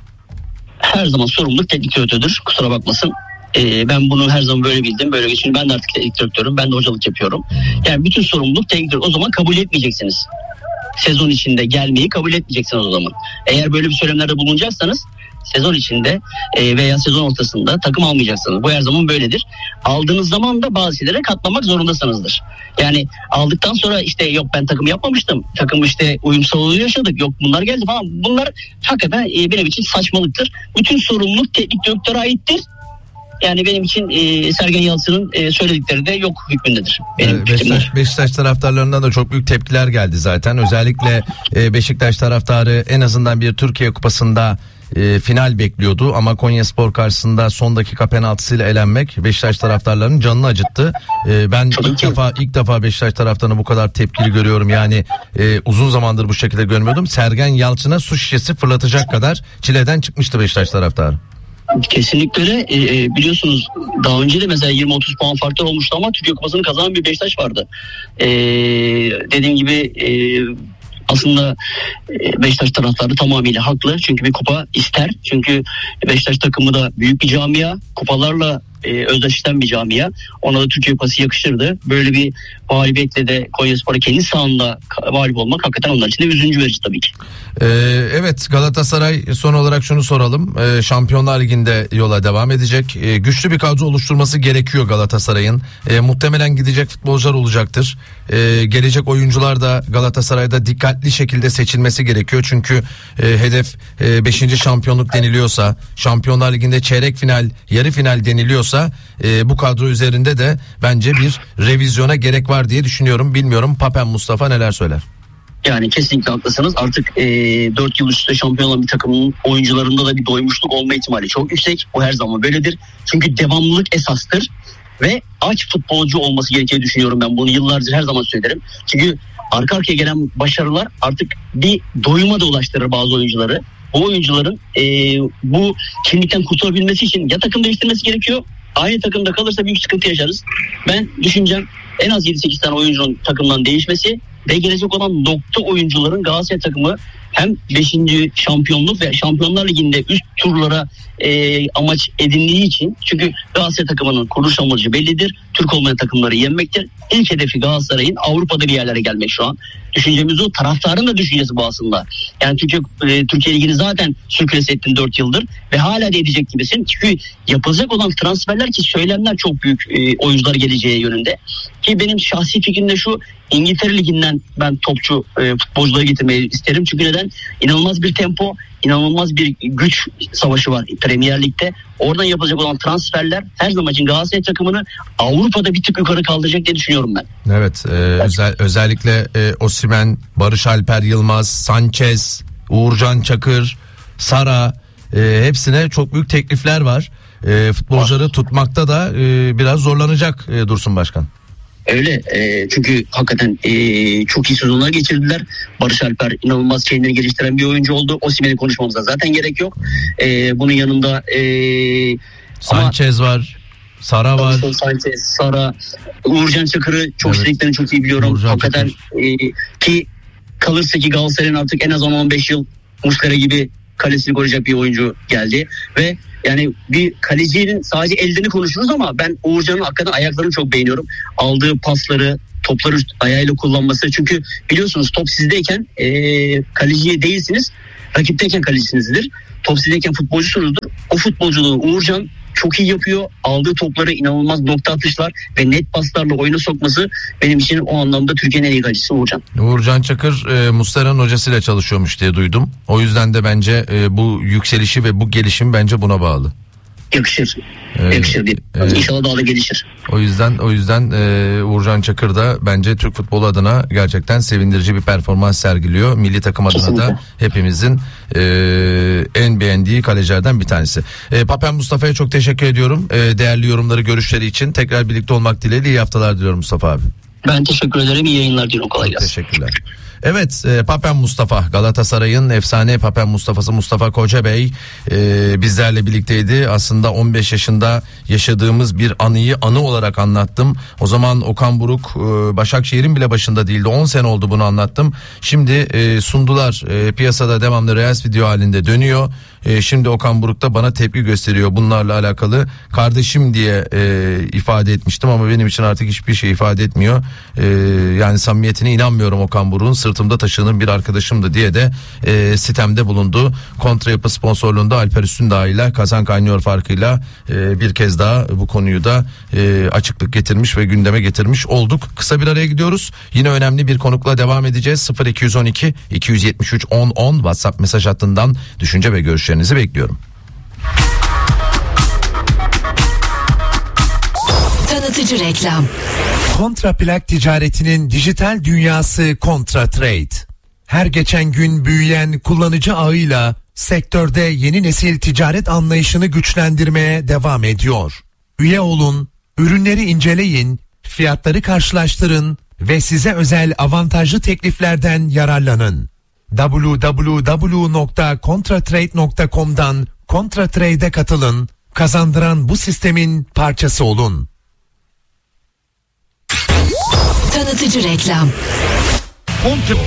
Speaker 7: Her zaman sorumluluk teknik direktördür. Kusura bakmasın. Ben bunu her zaman böyle bildim. Böyle geçiyor. Ben de artık teknik direktörüm. Ben de hocalık yapıyorum. Yani bütün sorumluluk teknik direktör. O zaman kabul etmeyeceksiniz. Sezon içinde gelmeyi kabul etmeyeceksiniz o zaman. Eğer böyle bir söylemlerde bulunacaksanız sezon içinde veya sezon ortasında takım almayacaksınız. Bu her zaman böyledir. Aldığınız zaman da bazı şeylere katlanmak zorundasınızdır. Yani aldıktan sonra işte yok ben takım yapmamıştım. Takım işte uyumsuzluğu yaşadık. Yok bunlar geldi falan. Bunlar hakikaten benim için saçmalıktır. Bütün sorumluluk teknik direktöre aittir. Yani benim için Sergen Yalçın'ın söyledikleri de yok hükmündedir.
Speaker 1: Beşiktaş taraftarlarından da çok büyük tepkiler geldi zaten. Özellikle Beşiktaş taraftarı en azından bir Türkiye Kupası'nda final bekliyordu ama Konyaspor karşısında son dakika penaltısıyla elenmek Beşiktaş taraftarlarının canını acıttı. Ben ilk defa Beşiktaş taraftarını bu kadar tepkili görüyorum. Yani uzun zamandır bu şekilde görmüyordum. Sergen Yalçın'a su şişesi fırlatacak kadar çileden çıkmıştı Beşiktaş taraftarı.
Speaker 7: Kesinlikle de biliyorsunuz daha önce de mesela 20-30 puan farklı olmuştu ama Türkiye Kupası'nı kazanan bir Beşiktaş vardı. Dediğim gibi aslında Beşiktaş taraftarı tamamıyla haklı. Çünkü bir kupa ister. Çünkü Beşiktaş takımı da büyük bir camia. Kupalarla özdeşleşen bir camia. Ona da Türkiye Kupası yakışırdı. Böyle bir mağlubiyetle de Konyaspor'a kendi sahanda mağlup olmak hakikaten onlar için de üzüncü verici tabii ki.
Speaker 1: Evet, Galatasaray son olarak şunu soralım. Şampiyonlar Ligi'nde yola devam edecek. Güçlü bir kadro oluşturması gerekiyor Galatasaray'ın. Muhtemelen gidecek futbolcular olacaktır. Gelecek oyuncular da Galatasaray'da dikkatli şekilde seçilmesi gerekiyor. Çünkü hedef 5. şampiyonluk deniliyorsa, Şampiyonlar Ligi'nde çeyrek final, yarı final deniliyorsa bu kadro üzerinde de bence bir revizyona gerek var diye düşünüyorum. Bilmiyorum Papen Mustafa neler söyler?
Speaker 7: Yani kesinlikle haklısınız. Artık 4 yıl üstte şampiyon olan bir takımın oyuncularında da bir doymuşluk olma ihtimali çok yüksek. Bu her zaman böyledir. Çünkü devamlılık esastır. Ve aç futbolcu olması gerektiğini düşünüyorum ben. Bunu yıllardır her zaman söylerim. Çünkü arka arkaya gelen başarılar artık bir doyuma da ulaştırır bazı oyuncuları. Bu oyuncuların bu kimlikten kurtulabilmesi için ya takım değiştirmesi gerekiyor. Aynı takımda kalırsa büyük sıkıntı yaşarız. Ben düşüncem en az 7-8 tane oyuncunun takımdan değişmesi ve gelecek olan nokta oyuncuların Galatasaray takımı hem 5. şampiyonluk ve Şampiyonlar Ligi'nde üst turlara amaç edindiği için, çünkü Galatasaray takımının kuruluş amacı bellidir. Türk olmayan takımları yenmektir. İlk hedefi Galatasaray'ın Avrupa'da bir yerlere gelmek şu an. Düşüncemiz o. Taraftarın da düşüncesi bu aslında. Yani Türkiye Ligi'ni zaten sürklese ettin 4 yıldır ve hala da edecek gibisin. Çünkü yapılacak olan transferler ki söylemler çok büyük oyuncular geleceği yönünde. Ki benim şahsi fikrim de şu: İngiltere Ligi'nden ben topçu futbolcuları getirmeyi isterim. Çünkü neden? İnanılmaz bir tempo, inanılmaz bir güç savaşı var Premier Lig'de. Oradan yapılacak olan transferler her zaman için Galatasaray takımını Avrupa'da bir tık yukarı kaldıracak diye düşünüyorum ben.
Speaker 1: Evet, özellikle Osimhen, Barış Alper Yılmaz, Sanchez, Uğurcan Çakır, Sara, hepsine çok büyük teklifler var. Futbolcuları tutmakta da biraz zorlanacak Dursun Başkan.
Speaker 7: Öyle çünkü hakikaten çok iyi sezonlar geçirdiler. Barış Alper inanılmaz kendini geliştiren bir oyuncu oldu. Osimhen'i konuşmamıza zaten gerek yok. Bunun yanında
Speaker 1: Sanchez var, Sara var.
Speaker 7: Sanchez, Sara, Uğurcan Çakır'ı çok istediklerini çok iyi biliyorum.
Speaker 1: Uğurcan
Speaker 7: hakikaten ki kalırsa ki Galatasaray'ın artık en az 10-15 yıl Muslera gibi kalesini koruyacak bir oyuncu geldi ve yani bir kalecinin sadece ellerini konuşuruz ama ben Uğurcan'ın hakikaten ayaklarını çok beğeniyorum. Aldığı pasları, topları ayağıyla kullanması. Çünkü biliyorsunuz top sizdeyken kaleci değilsiniz. Rakipteyken kalecisinizdir. Top sizdeyken futbolcusunuzdur. O futbolculuğu Uğurcan çok iyi yapıyor. Aldığı topları inanılmaz nokta atışlar ve net paslarla oyuna sokması benim için o anlamda Türkiye'nin en iyi kalecisi Uğurcan.
Speaker 1: Uğurcan Çakır Muslera'nın hocasıyla çalışıyormuş diye duydum. O yüzden de bence bu yükselişi ve bu gelişim bence buna bağlı.
Speaker 7: Yakışır. Yakışır diye. İnşallah daha da gelişir.
Speaker 1: O yüzden Uğurcan Çakır da bence Türk futbolu adına gerçekten sevindirici bir performans sergiliyor. Milli takım adına
Speaker 7: Kesinlikle.
Speaker 1: da hepimizin en beğendiği kalecilerden bir tanesi. Papen Mustafa'ya çok teşekkür ediyorum. Değerli yorumları, görüşleri için. Tekrar birlikte olmak dileğiyle iyi haftalar diliyorum Mustafa abi.
Speaker 7: Ben teşekkür ederim. İyi yayınlar diyorum. Kolay gelsin.
Speaker 1: Teşekkürler. Evet, Papen Mustafa, Galatasaray'ın efsane Papen Mustafa'sı Mustafa Kocabey bizlerle birlikteydi. Aslında 15 yaşında yaşadığımız bir anı olarak anlattım. O zaman Okan Buruk Başakşehir'in bile başında değildi. 10 sene oldu bunu anlattım. Şimdi sundular, piyasada devamlı Reels video halinde dönüyor. Şimdi Okan Buruk da bana tepki gösteriyor bunlarla alakalı. Kardeşim diye ifade etmiştim ama benim için artık hiçbir şey ifade etmiyor. Yani samimiyetine inanmıyorum Okan Buruk'un. Sırtımda taşıdığım bir arkadaşımdı diye de sitemde bulundu. Kontra Yapı sponsorluğunda Alper Üstündağ ile Kazan Kaynıyor farkıyla bir kez daha bu konuyu da açıklık getirmiş ve gündeme getirmiş olduk. Kısa bir araya gidiyoruz. Yine önemli bir konukla devam edeceğiz. 0212 273 10 10 WhatsApp mesaj hattından düşünce ve görüşlerinizi bekliyorum.
Speaker 4: Tanıtıcı reklam.
Speaker 6: Kontraplak ticaretinin dijital dünyası Kontratrade. Her geçen gün büyüyen kullanıcı ağıyla sektörde yeni nesil ticaret anlayışını güçlendirmeye devam ediyor. Üye olun, ürünleri inceleyin, fiyatları karşılaştırın ve size özel avantajlı tekliflerden yararlanın. www.contratrade.com'dan Kontratrade'e katılın, kazandıran bu sistemin parçası olun.
Speaker 4: Tanıtıcı reklam.
Speaker 3: Kontra.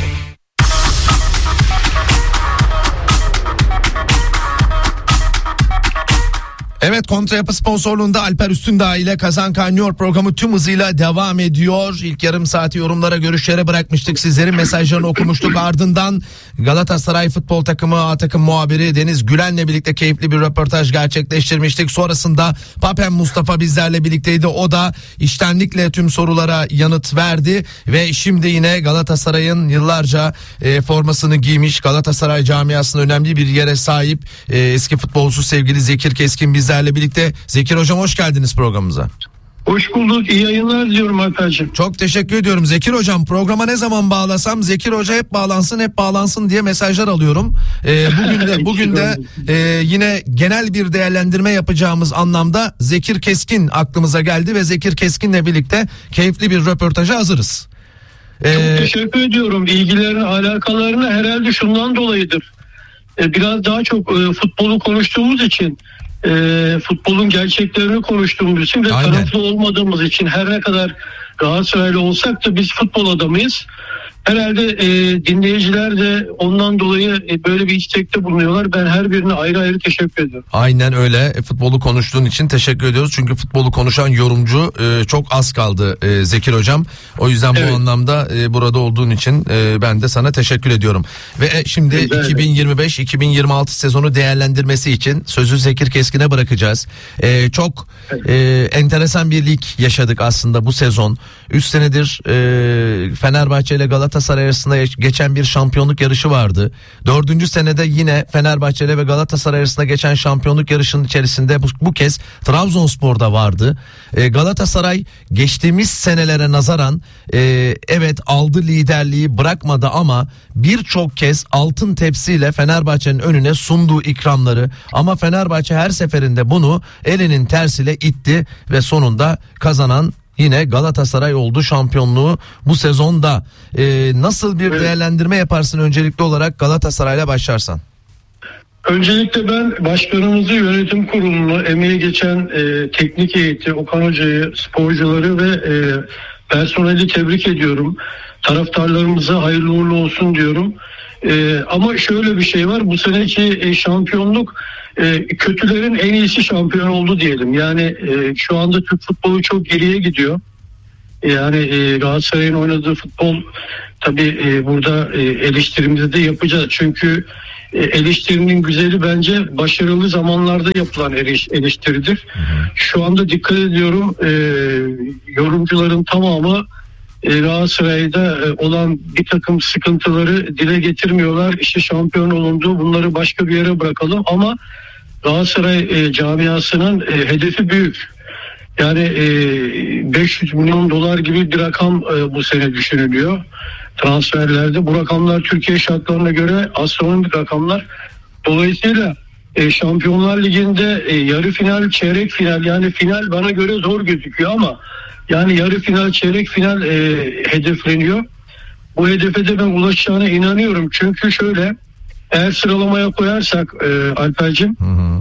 Speaker 1: Evet, Kontra Yapı sponsorluğunda Alper Üstündağ ile Kazan Kaynıyor programı tüm hızıyla devam ediyor. İlk yarım saati yorumlara, görüşlere bırakmıştık. Sizlerin mesajlarını okumuştuk. Ardından Galatasaray futbol takımı A takım muhabiri Deniz Gülen'le birlikte keyifli bir röportaj gerçekleştirmiştik. Sonrasında Papen Mustafa bizlerle birlikteydi. O da içtenlikle tüm sorulara yanıt verdi ve şimdi yine Galatasaray'ın yıllarca formasını giymiş, Galatasaray camiasının önemli bir yere sahip eski futbolcusu sevgili Zekir Keskin bizlerle birlikte. Zekir hocam, hoş geldiniz programımıza.
Speaker 8: Hoş bulduk. İyi yayınlar diliyorum Alper'cim.
Speaker 1: Çok teşekkür ediyorum Zekir hocam. Programa ne zaman bağlasam Zekir hoca hep bağlansın diye mesajlar alıyorum. Bugün de yine genel bir değerlendirme yapacağımız anlamda Zekir Keskin aklımıza geldi ve Zekir Keskin'le birlikte keyifli bir röportaja hazırız.
Speaker 8: Çok teşekkür ediyorum. İlgilerini, alakalarını herhalde şundan dolayıdır. Biraz daha çok futbolu konuştuğumuz için, futbolun gerçeklerini konuştuğumuz için ve taraflı olmadığımız için, her ne kadar Galatasaraylı olsak da biz futbol adamıyız. Herhalde dinleyiciler de ondan dolayı böyle bir istekte bulunuyorlar. Ben her birine ayrı ayrı teşekkür ediyorum.
Speaker 1: Aynen öyle. Futbolu konuştuğun için teşekkür ediyoruz. Çünkü futbolu konuşan yorumcu çok az kaldı Zekir hocam. O yüzden bu anlamda burada olduğun için ben de sana teşekkür ediyorum. Ve şimdi 2025-2026 sezonu değerlendirmesi için sözü Zekir Keskin'e bırakacağız. Çok enteresan bir lig yaşadık aslında bu sezon. 3 senedir Fenerbahçe ile Galatasaray arasında geçen bir şampiyonluk yarışı vardı. 4. senede yine Fenerbahçe ile ve Galatasaray arasında geçen şampiyonluk yarışının içerisinde bu kez Trabzonspor'da vardı. Galatasaray geçtiğimiz senelere nazaran evet aldı liderliği, bırakmadı ama birçok kez altın tepsiyle Fenerbahçe'nin önüne sunduğu ikramları, ama Fenerbahçe her seferinde bunu elinin tersiyle itti ve sonunda kazanan yine Galatasaray oldu şampiyonluğu bu sezonda. Nasıl bir değerlendirme yaparsın öncelikli olarak Galatasaray'la başlarsan?
Speaker 8: Öncelikle ben başkanımızı, yönetim kurulunu, emeği geçen teknik heyeti, Okan Hoca'yı, sporcuları ve personeli tebrik ediyorum. Taraftarlarımıza hayırlı uğurlu olsun diyorum. Ama şöyle bir şey var, bu seneki şampiyonluk kötülerin en iyisi şampiyon oldu diyelim. Yani şu anda Türk futbolu çok geriye gidiyor. Yani Galatasaray'ın oynadığı futbol tabii burada eleştirimizi de yapacağız. Çünkü eleştirinin güzeli bence başarılı zamanlarda yapılan eleştiridir. Şu anda dikkat ediyorum, yorumcuların tamamı Galatasaray'da olan bir takım sıkıntıları dile getirmiyorlar. İşte şampiyon olundu, bunları başka bir yere bırakalım, ama Galatasaray camiasının hedefi büyük. Yani 500 milyon dolar gibi bir rakam bu sene düşünülüyor transferlerde. Bu rakamlar Türkiye şartlarına göre astronomik rakamlar. Dolayısıyla Şampiyonlar Ligi'nde yarı final, çeyrek final, yani final bana göre zor gözüküyor ama yani yarı final, çeyrek final hedefleniyor. Bu hedefe de ben ulaşacağına inanıyorum. Çünkü şöyle, eğer sıralamaya koyarsak Alper'cim,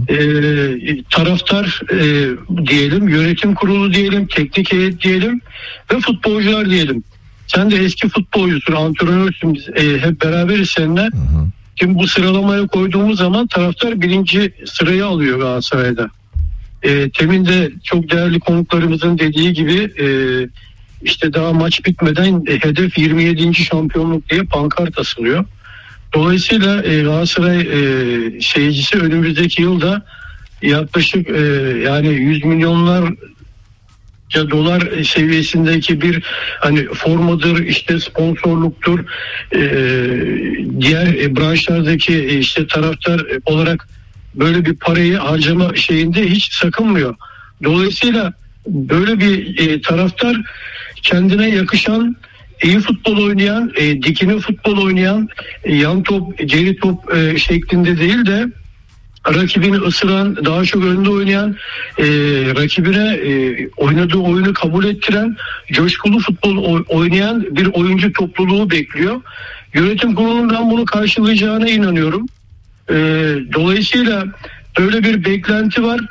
Speaker 8: taraftar diyelim, yönetim kurulu diyelim, teknik heyet diyelim ve futbolcular diyelim. Sen de eski futbolcusun, antrenörsün, biz hep beraberiz seninle. Şimdi bu sıralamaya koyduğumuz zaman taraftar birinci sırayı alıyor Galatasaray'da. Temin de çok değerli konuklarımızın dediği gibi işte daha maç bitmeden hedef 27. şampiyonluk diye pankart asılıyor. Dolayısıyla Galatasaray seyircisi önümüzdeki yılda yaklaşık yani 100 milyonlar dolar seviyesindeki bir hani formadır, işte sponsorluktur, diğer branşlardaki işte taraftar olarak böyle bir parayı harcama şeyinde hiç sakınmıyor. Dolayısıyla böyle bir taraftar kendine yakışan, iyi futbol oynayan, dikine futbol oynayan, yan top, geri top şeklinde değil de rakibini ısıran, daha çok önde oynayan, rakibine oynadığı oyunu kabul ettiren, coşkulu futbol oynayan bir oyuncu topluluğu bekliyor. Yönetim kurulundan bunu karşılayacağına inanıyorum. Dolayısıyla böyle bir beklenti var.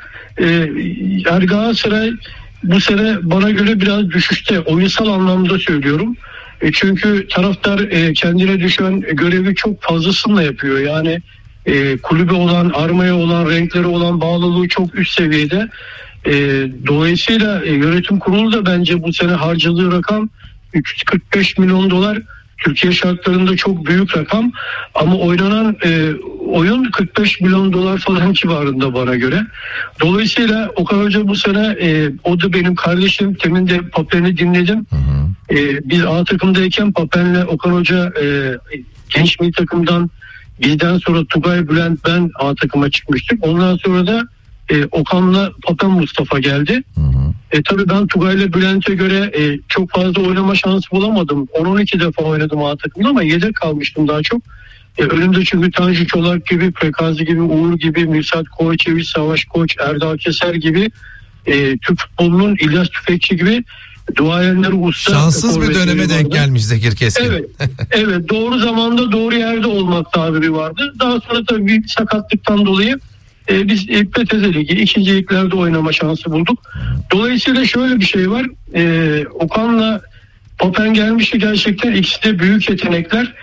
Speaker 8: Galatasaray bu sene bana göre biraz düşüşte, oyunsal anlamda söylüyorum. Çünkü taraftar kendine düşen görevi çok fazlasıyla yapıyor. Yani kulübe olan, armaya olan, renklere olan bağlılığı çok üst seviyede. Dolayısıyla yönetim kurulu da bence bu sene harcadığı rakam 345 milyon dolar. Türkiye şartlarında çok büyük rakam, ama oynanan oyun 45 milyon dolar falan civarında bana göre. Dolayısıyla Okan Hoca bu sene, o da benim kardeşim, temin de Papen'i dinledim. Biz A takımdayken Papen'le Okan Hoca genç milli takımdan, bizden sonra Tugay, Bülent, ben A takıma çıkmıştık. Ondan sonra da Okan'la Papen, Mustafa geldi. Tabii ben Tugay'la Bülent'e göre çok fazla oynama şansı bulamadım. 10-12 defa oynadım A takımda ama yedek kalmıştım daha çok. Önümde çünkü Tanju Çolak gibi, Prekazi gibi, Uğur gibi, Mirsat Kovačević, Savaş Koç, Erdal Keser gibi, Türk futbolunun İlyas Tüfekçi gibi duayenler, usta.
Speaker 1: Şanssız bir döneme denk gelmiş Zekir Keskin.
Speaker 8: Evet, evet, doğru zamanda doğru yerde olmak tabiri vardı. Daha sonra tabii bir sakatlıktan dolayı biz PTT Ligi 2. liglerde oynama şansı bulduk. Dolayısıyla şöyle bir şey var. Okan'la Papen gelmişti, gerçekten ikisi de büyük yetenekler.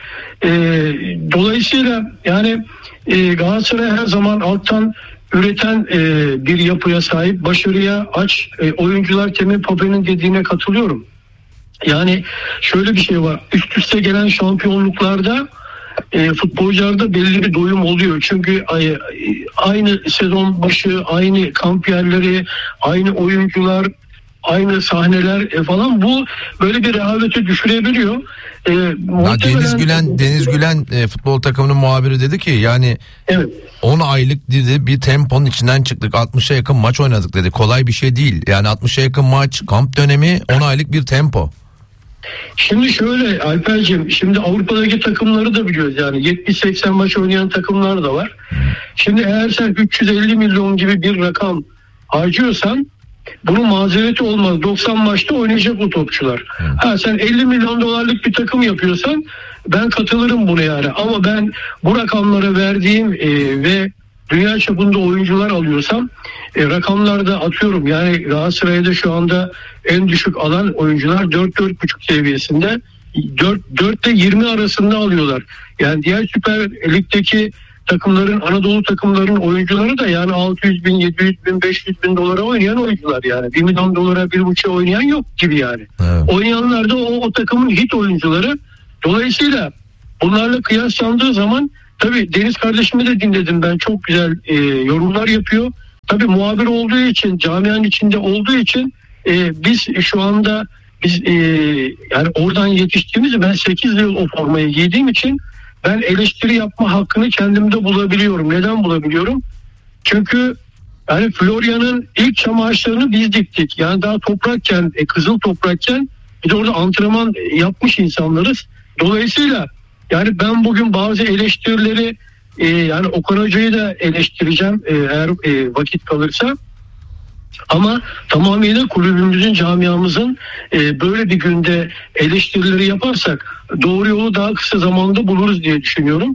Speaker 8: Dolayısıyla yani Galatasaray her zaman alttan üreten bir yapıya sahip, başarıya aç oyuncular. Temin Papen'in dediğine katılıyorum. Yani şöyle bir şey var. Üst üste gelen şampiyonluklarda futbolcularda belli bir doyum oluyor. Çünkü aynı sezon başı, aynı kamp yerleri, aynı oyuncular, aynı sahneler falan, bu böyle bir rehavete düşürebiliyor.
Speaker 1: Deniz Gülen futbol takımının muhabiri dedi ki yani
Speaker 8: evet,
Speaker 1: 10 aylık dedi bir temponun içinden çıktık, 60'a yakın maç oynadık dedi. Kolay bir şey değil. Yani 60'a yakın maç, kamp dönemi, 10 aylık bir tempo.
Speaker 8: Şimdi şöyle Alper'cim, şimdi Avrupa'daki takımları da biliyoruz, yani 70-80 maç oynayan takımlar da var. Şimdi eğer sen 350 milyon gibi bir rakam harcıyorsan, Bunun mazereti olmaz. 90 maçta oynayacak bu topçular. Sen 50 milyon dolarlık bir takım yapıyorsan ben katılırım buna yani. Ama ben bu rakamlara verdiğim ve dünya çapında oyuncular alıyorsam rakamlarda atıyorum. Yani Galatasaray'da şu anda en düşük alan oyuncular 4-4,5 seviyesinde. 4 ile 20 arasında alıyorlar. Yani diğer Süper Lig'deki takımların, Anadolu takımlarının oyuncuları da yani 600 bin, 700 bin, 500 bin dolara oynayan oyuncular yani. 1 milyon dolara 1,5'a oynayan yok gibi yani. Evet. Oynayanlar da o takımın hit oyuncuları. Dolayısıyla bunlarla kıyaslandığı zaman tabii Deniz kardeşimi de dinledim ben. Çok güzel yorumlar yapıyor. Tabii muhabir olduğu için, camianın içinde olduğu için biz şu anda yani oradan yetiştiğimiz, ben 8 yıl o formayı giydiğim için ben eleştiri yapma hakkını kendimde bulabiliyorum. Neden bulabiliyorum? Çünkü yani Florya'nın ilk çam ağaçlarını biz diktik. Yani daha toprakken, kızıl toprakken biz orada antrenman yapmış insanlarız. Dolayısıyla yani ben bugün bazı eleştirileri yani Okan Hoca'yı da eleştireceğim eğer vakit kalırsa. Ama tamamıyla kulübümüzün, camiamızın böyle bir günde eleştirileri yaparsak doğru yolu daha kısa zamanda buluruz diye düşünüyorum.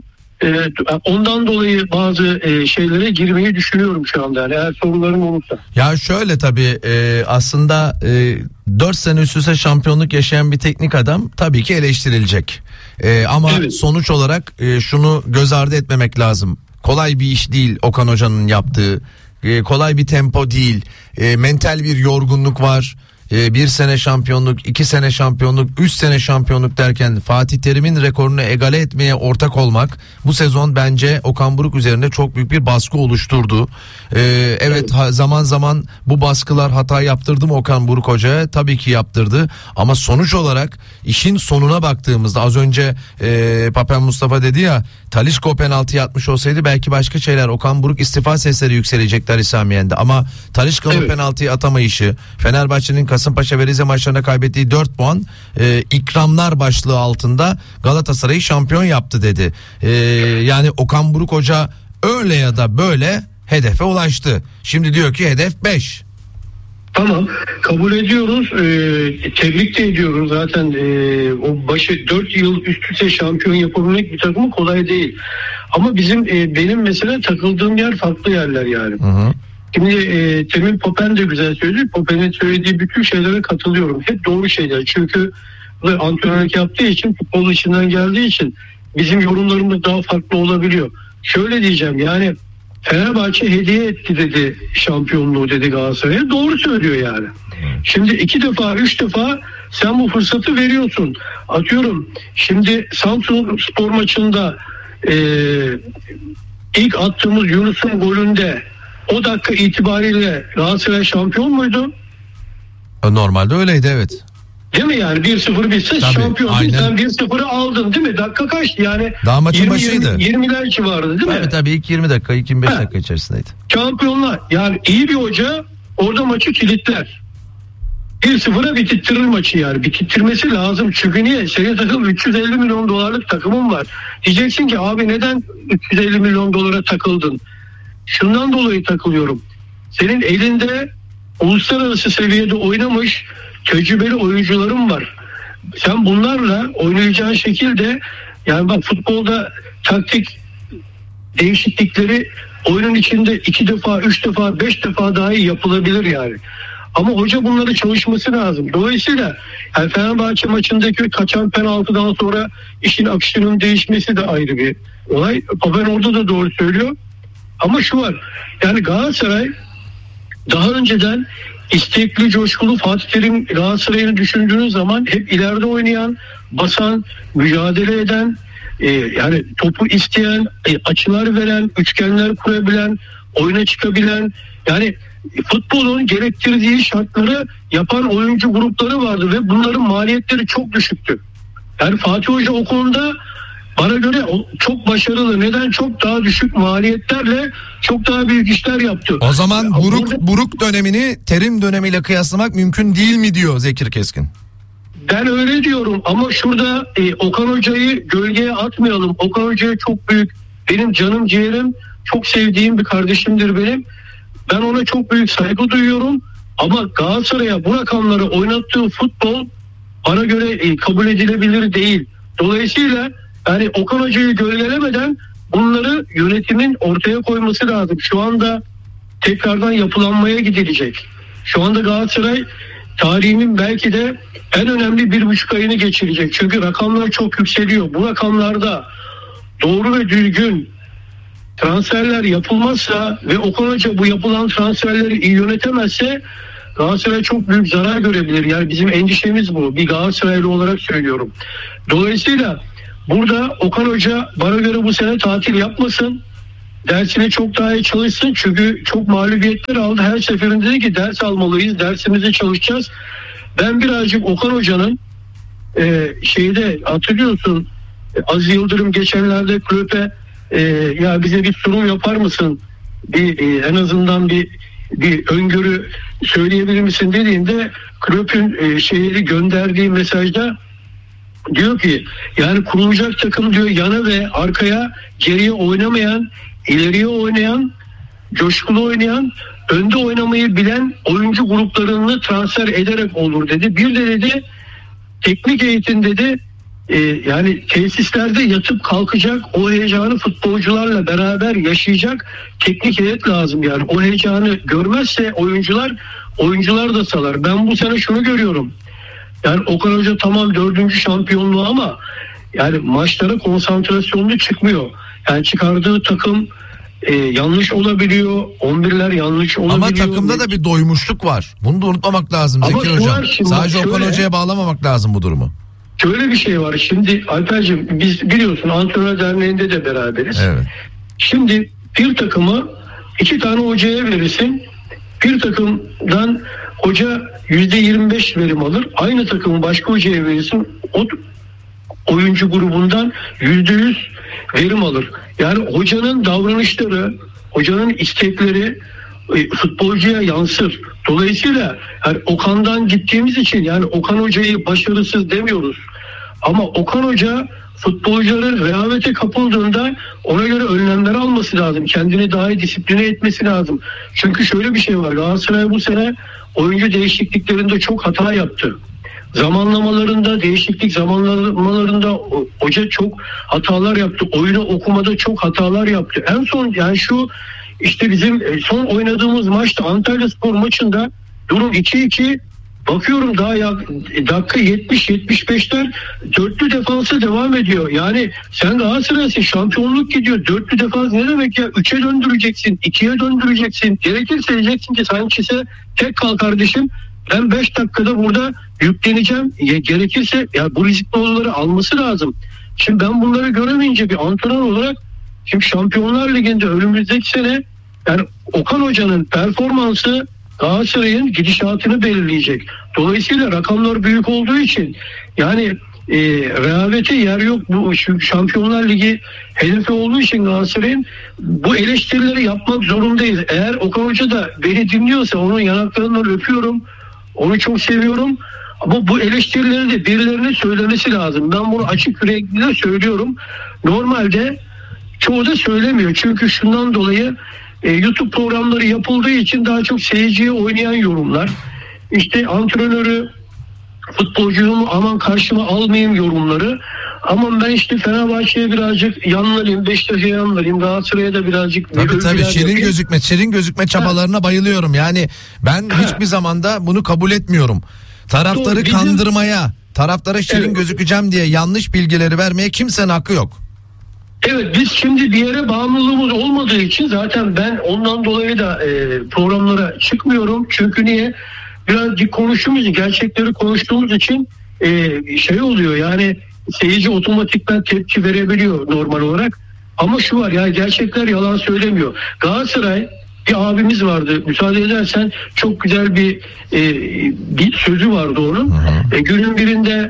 Speaker 8: Ondan dolayı bazı şeylere girmeyi düşünüyorum şu anda. Yani eğer soruların olursa.
Speaker 1: Ya şöyle tabii aslında 4 sene üst üste şampiyonluk yaşayan bir teknik adam tabii ki eleştirilecek. Ama evet, sonuç olarak şunu göz ardı etmemek lazım. Kolay bir iş değil Okan Hoca'nın yaptığı. Kolay bir tempo değil. Mental bir yorgunluk var. 1 sene şampiyonluk, 2 sene şampiyonluk, 3 sene şampiyonluk derken Fatih Terim'in rekorunu egale etmeye ortak olmak bu sezon bence Okan Buruk üzerinde çok büyük bir baskı oluşturdu. Evet, zaman zaman bu baskılar hata yaptırdı mı Okan Buruk Hoca'ya? Tabii ki yaptırdı ama sonuç olarak işin sonuna baktığımızda az önce Papen Mustafa dedi ya, Talisca penaltı atmış olsaydı belki başka şeyler, Okan Buruk istifa sesleri yükselecekti Ali Sami Yen'de ama Talisca'nın penaltıyı atamayışı, Fenerbahçe'nin Kasımpaşa ve Rize maçlarına kaybettiği 4 puan ikramlar başlığı altında Galatasaray'ı şampiyon yaptı dedi. Yani Okan Buruk Hoca öyle ya da böyle hedefe ulaştı. Şimdi diyor ki hedef 5.
Speaker 8: Tamam, kabul ediyoruz. Tebrik de ediyoruz. Zaten o başı 4 yıl üst üste şampiyon yapabilmek bir takımı kolay değil. Ama benim mesela takıldığım yer farklı yerler yani. Hı. Şimdi Temin Papen de güzel söyledi. Papen'in söylediği bütün şeylere katılıyorum. Hep doğru şeyler. Çünkü antrenörlük yaptığı için, futbolun içinden geldiği için bizim yorumlarımız daha farklı olabiliyor. Şöyle diyeceğim, yani Fenerbahçe hediye etti dedi şampiyonluğu dedi Galatasaray'a. Doğru söylüyor yani. Şimdi 2 defa 3 defa sen bu fırsatı veriyorsun. Atıyorum şimdi Samsun Spor maçında ilk attığımız Yunus'un golünde o dakika itibariyle Galatasaray şampiyon muydu? Normalde öyleydi, evet. Değil mi yani 1-0 bitse şampiyon. Sen 1-0'ı aldın değil mi? Dakika kaçtı yani? Daha maçın başıydı. 20'ler civarında değil mi?
Speaker 1: Tabii ilk 20 dakika, ilk 25 dakika içerisindeydi.
Speaker 8: Şampiyonlar. Yani iyi bir hoca orada maçı kilitler. 1-0'a bitirtir maçı yani. Bitirmesi lazım. Çünkü niye? Senin takım 350 milyon dolarlık takımın var. Diyeceksin ki abi neden 350 milyon dolara takıldın? Şundan dolayı takılıyorum. Senin elinde uluslararası seviyede oynamış tecrübeli oyuncularım var. Sen bunlarla oynayacağın şekilde, yani bak futbolda taktik değişiklikleri oyunun içinde 2 defa, 3 defa, 5 defa dahi yapılabilir yani. Ama hoca bunları çalışması lazım. Dolayısıyla yani Fenerbahçe maçındaki kaçan penaltıdan sonra işin akışının değişmesi de ayrı bir olay. Papen orada da doğru söylüyor. Ama şu var, yani Galatasaray daha önceden istekli, coşkulu, Fatih Terim Galatasaray'ını düşündüğünüz zaman hep ileride oynayan, basan, mücadele eden, yani topu isteyen, açılar veren, üçgenler kurabilen, oyuna çıkabilen, yani futbolun gerektirdiği şartları yapan oyuncu grupları vardı ve bunların maliyetleri çok düşüktü. Yani Fatih Hoca o konuda bana göre çok başarılı. Neden? Çok daha düşük maliyetlerle çok daha büyük işler yaptı.
Speaker 1: O zaman Buruk dönemini Terim dönemiyle kıyaslamak mümkün değil mi diyor Zekir Keskin?
Speaker 8: Ben öyle diyorum ama şurada Okan Hoca'yı gölgeye atmayalım. Okan Hoca'ya çok büyük, benim canım ciğerim, çok sevdiğim bir kardeşimdir benim. Ben ona çok büyük saygı duyuyorum. Ama Galatasaray'a bu rakamları oynattığı futbol bana göre kabul edilebilir değil. Dolayısıyla yani Okan Hoca'yı gölgelemeden bunları yönetimin ortaya koyması lazım. Şu anda tekrardan yapılanmaya gidilecek. Şu anda Galatasaray tarihinin belki de en önemli 1,5 ayını geçirecek. Çünkü rakamlar çok yükseliyor. Bu rakamlarda doğru ve düzgün transferler yapılmazsa ve Okan Hoca bu yapılan transferleri iyi yönetemezse Galatasaray çok büyük zarar görebilir. Yani bizim endişemiz bu. Bir Galatasaraylı olarak söylüyorum. Dolayısıyla burada Okan Hoca bana göre bu sene tatil yapmasın. Dersine çok daha iyi çalışsın. Çünkü çok mağlubiyetler aldı. Her seferinde dedi ki ders almalıyız. Dersimize çalışacağız. Ben birazcık Okan Hoca'nın şeyde hatırlıyorsun Aziz Yıldırım geçenlerde kulübe ya bize bir sunum yapar mısın? En azından bir öngörü söyleyebilir misin dediğinde kulübün şeyleri gönderdiği mesajda diyor ki yani kurulacak takım diyor yana ve arkaya geriye oynamayan, ileriye oynayan, coşkulu oynayan, önde oynamayı bilen oyuncu gruplarını transfer ederek olur dedi. Bir de dedi teknik eğitim dedi yani tesislerde yatıp kalkacak o heyecanı futbolcularla beraber yaşayacak teknik heyet lazım yani. O heyecanı görmezse oyuncular da salar. Ben bu sene şunu görüyorum. Yani Okan Hoca tamam 4. şampiyonluğu ama yani maçlara konsantrasyonlu çıkmıyor. Yani çıkardığı takım yanlış olabiliyor. 11'ler yanlış olabiliyor.
Speaker 1: Ama takımda da bir doymuşluk var. Bunu da unutmamak lazım Zeki Hocam. Sadece Okan Hoca'ya bağlamamak lazım bu durumu.
Speaker 8: Şöyle bir şey var. Şimdi Alper'cim biz biliyorsun Antrenör Derneği'nde de beraberiz.
Speaker 1: Evet.
Speaker 8: Şimdi bir takımı 2 tane hocaya verirsin. Bir takımdan hoca %25 verim alır. Aynı takımı başka hocaya verirsin. O oyuncu grubundan %100 verim alır. Yani hocanın davranışları, hocanın istekleri futbolcuya yansır. Dolayısıyla yani Okan'dan gittiğimiz için yani Okan Hoca'yı başarısız demiyoruz. Ama Okan Hoca futbolcuların rehavete kapıldığında ona göre önlemler alması lazım. Kendini daha iyi disipline etmesi lazım. Çünkü şöyle bir şey var. Galatasaray bu sene oyuncu değişikliklerinde çok hata yaptı. Değişiklik zamanlamalarında hoca çok hatalar yaptı. Oyunu okumada çok hatalar yaptı. En son yani şu işte bizim son oynadığımız maçta Antalyaspor maçında durum 2-2 bakıyorum daha dakika 70-75'ler dörtlü defansa devam ediyor. Yani sen Galatasaray'sın şampiyonluk gidiyor. Dörtlü defans ne demek ya? 3'e döndüreceksin, 2'ye döndüreceksin. Gerekirse diyeceksin ki Sanchez'e tek kal kardeşim. Ben 5 dakikada burada yükleneceğim. Gerekirse ya bu riskli olanları alması lazım. Şimdi ben bunları göremeyince bir antrenör olarak şimdi Şampiyonlar Ligi'nde önümüzdeki sene yani Okan Hoca'nın performansı Galatasaray'ın gidişatını belirleyecek. Dolayısıyla rakamlar büyük olduğu için yani rehavete yer yok. Bu Şampiyonlar Ligi hedefi olduğu için Galatasaray'ın bu eleştirileri yapmak zorundayız. Eğer Okan Hoca da beni dinliyorsa onun yanaklarından öpüyorum. Onu çok seviyorum. Ama bu eleştirileri de birilerine söylemesi lazım. Ben bunu açık yürekli söylüyorum. Normalde çoğu da söylemiyor. Çünkü şundan dolayı YouTube programları yapıldığı için daha çok seyirciye oynayan yorumlar. İşte antrenörü, futbolcuyu aman karşıma almayayım yorumları. Ama ben işte Fenerbahçe'ye birazcık yanlarım, Beşiktaş'a yanlarım, Galatasaray'a da birazcık...
Speaker 1: Tabii şirin gözükme çabalarına bayılıyorum. Yani ben hiçbir zamanda bunu kabul etmiyorum. Taraftarı kandırmaya, taraftara şirin gözükeceğim diye yanlış bilgileri vermeye kimsenin hakkı yok.
Speaker 8: Evet biz şimdi bir yere bağımlılığımız olmadığı için zaten ben ondan dolayı da programlara çıkmıyorum. Çünkü niye? Birazcık gerçekleri konuştuğumuz için şey oluyor yani seyirci otomatikten tepki verebiliyor normal olarak. Ama şu var ya gerçekler yalan söylemiyor. Galatasaray bir abimiz vardı müsaade edersen çok güzel bir sözü vardı onun. Günün birinde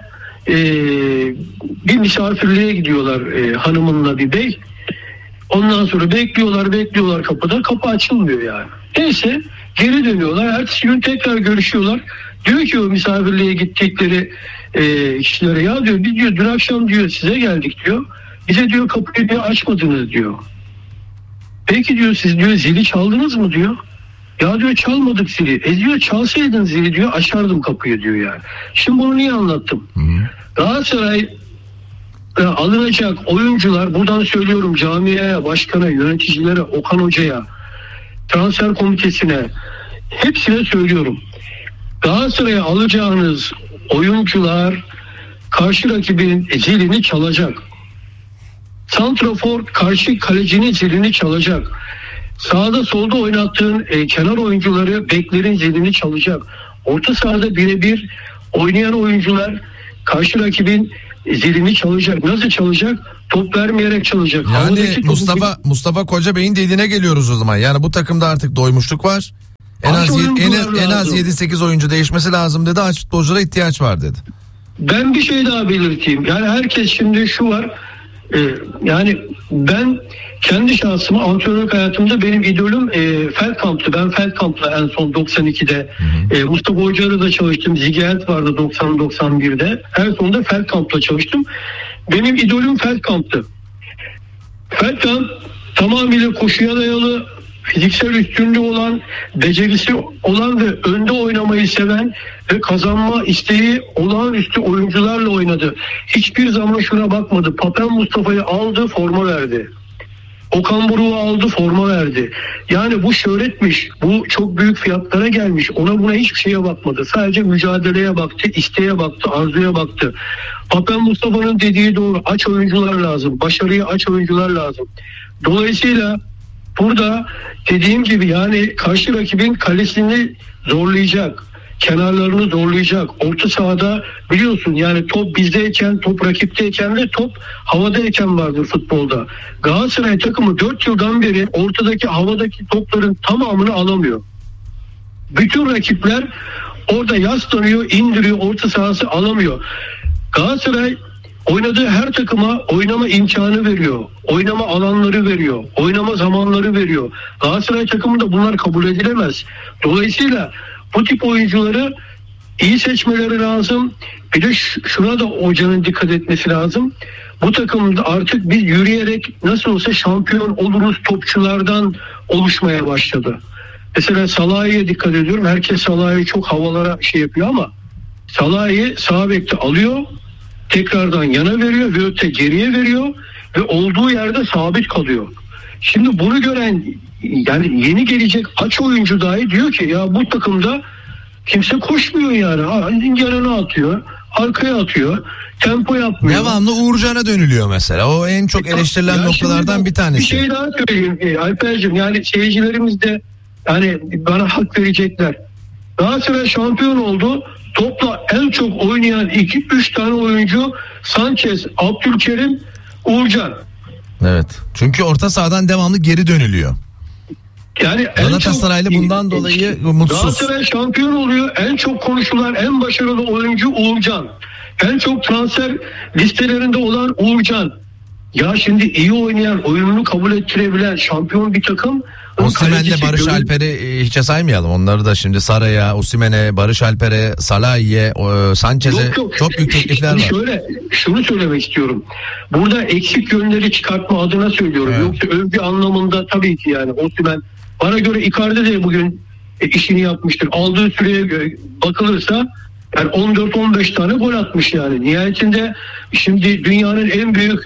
Speaker 8: bir misafirliğe gidiyorlar hanımınla bir bey. Ondan sonra bekliyorlar kapıda. Kapı açılmıyor yani. Neyse geri dönüyorlar. Ertesi gün tekrar görüşüyorlar. Diyor ki o misafirliğe gittikleri kişilere ya diyor biz diyor dün akşam diyor size geldik diyor. Bize diyor kapıyı diyor açmadınız diyor. Peki diyor siz diyor zili çaldınız mı diyor. Ya diyor çalmadık zili. Diyor çalsaydın zili diyor açardım kapıyı diyor yani. Şimdi bunu niye anlattım? Galatasaray alınacak oyuncular, buradan söylüyorum camiaya, başkana, yöneticilere, Okan Hoca'ya, transfer komitesine, hepsine söylüyorum. Galatasaray'a alacağınız oyuncular karşı rakibin zilini çalacak. Santrafor karşı kalecinin zilini çalacak. Sağda solda oynattığın kenar oyuncuları, beklerin zilini çalacak. Orta sahada birebir oynayan oyuncular karşı rakibin zilini çalacak. Nasıl çalacak? Top vermeyerek çalacak.
Speaker 1: Yani Mustafa Koca Bey'in dediğine geliyoruz o zaman. Yani bu takımda artık doymuşluk var. En az 7-8 oyuncu değişmesi lazım dedi. Aç futbolculara ihtiyaç var dedi.
Speaker 8: Ben bir şey daha belirteyim. Yani herkes şimdi şu var. Yani ben kendi şahsıma antrenörlük hayatımda benim idolüm Feldkamp'tı. Ben Feldkamp'la en son 92'de Mustafa Hoca'yla da çalıştım. Ziegelt vardı 90-91'de. En sonunda Feldkamp'la çalıştım. Benim idolüm Feldkamp'tı. Feldkamp tamamıyla koşuya dayalı, fiziksel üstünlüğü olan, becerisi olan ve önde oynamayı seven ve kazanma isteği olağanüstü oyuncularla oynadı. Hiçbir zaman şuna bakmadı. Papen Mustafa'yı aldı, forma verdi. Okan Buruk'u aldı, forma verdi. Yani bu şöhretmiş, bu çok büyük fiyatlara gelmiş. Ona buna hiçbir şeye bakmadı. Sadece mücadeleye baktı, isteğe baktı, arzuya baktı. Papen Mustafa'nın dediği doğru. Aç oyuncular lazım. Başarıyı aç oyuncular lazım. Dolayısıyla burada dediğim gibi yani karşı rakibin kalesini zorlayacak, kenarlarını zorlayacak. Orta sahada biliyorsun yani top bizdeyken, top rakipteyken ve top havadayken vardır futbolda. Galatasaray takımı 4 yıldan beri ortadaki havadaki topların tamamını alamıyor. Bütün rakipler orada yaslanıyor, indiriyor, orta sahası alamıyor. Galatasaray oynadığı her takıma oynama imkanı veriyor. Oynama alanları veriyor. Oynama zamanları veriyor. Galatasaray takımında bunlar kabul edilemez. Dolayısıyla bu tip oyuncuları iyi seçmeleri lazım. Bir de şuna da hocanın dikkat etmesi lazım. Bu takımda artık biz yürüyerek nasıl olsa şampiyon oluruz topçulardan oluşmaya başladı. Mesela Salah'a dikkat ediyorum. Herkes Salah'ı çok havalara yapıyor ama Salah'ı sağ bekte alıyor. Tekrardan yana veriyor ve öte geriye veriyor ve olduğu yerde sabit kalıyor. Şimdi bunu gören yani yeni gelecek aç oyuncu dahi diyor ki ya bu takımda kimse koşmuyor yani. Yanına atıyor, arkaya atıyor, tempo yapmıyor.
Speaker 1: Devamlı Uğurcan'a dönülüyor mesela. O en çok eleştirilen noktalardan bir tanesi.
Speaker 8: Bir şey daha söyleyeyim Alper'cim, yani seyircilerimiz de yani bana hak verecekler. Galatasaray şampiyon oldu. Topla en çok oynayan 2-3 tane oyuncu Sanchez, Abdülkerim, Uğurcan.
Speaker 1: Evet. Çünkü orta sahadan devamlı geri dönülüyor.
Speaker 8: Yani
Speaker 1: Galatasaraylı bundan dolayı mutsuz.
Speaker 8: Galatasaray şampiyon oluyor. En çok konuşulan, en başarılı oyuncu Uğurcan. En çok transfer listelerinde olan Uğurcan. Ya şimdi iyi oynayan, oyununu kabul ettirebilen şampiyon bir takım.
Speaker 1: Osimhen'le Barış Alper'i hiçe saymayalım. Onları da şimdi Saray'a, Osimhen'e, Barış Alper'e, Salah'ye, Sanchez'e çok büyük teklifler var.
Speaker 8: Şunu söylemek istiyorum. Burada eksik yönleri çıkartma adına söylüyorum. Evet. Yoksa övgü anlamında tabii ki yani Osimhen. Bana göre Icardi de bugün işini yapmıştır. Aldığı süreye bakılırsa yani 14-15 tane gol atmış yani. Nihayetinde şimdi dünyanın en büyük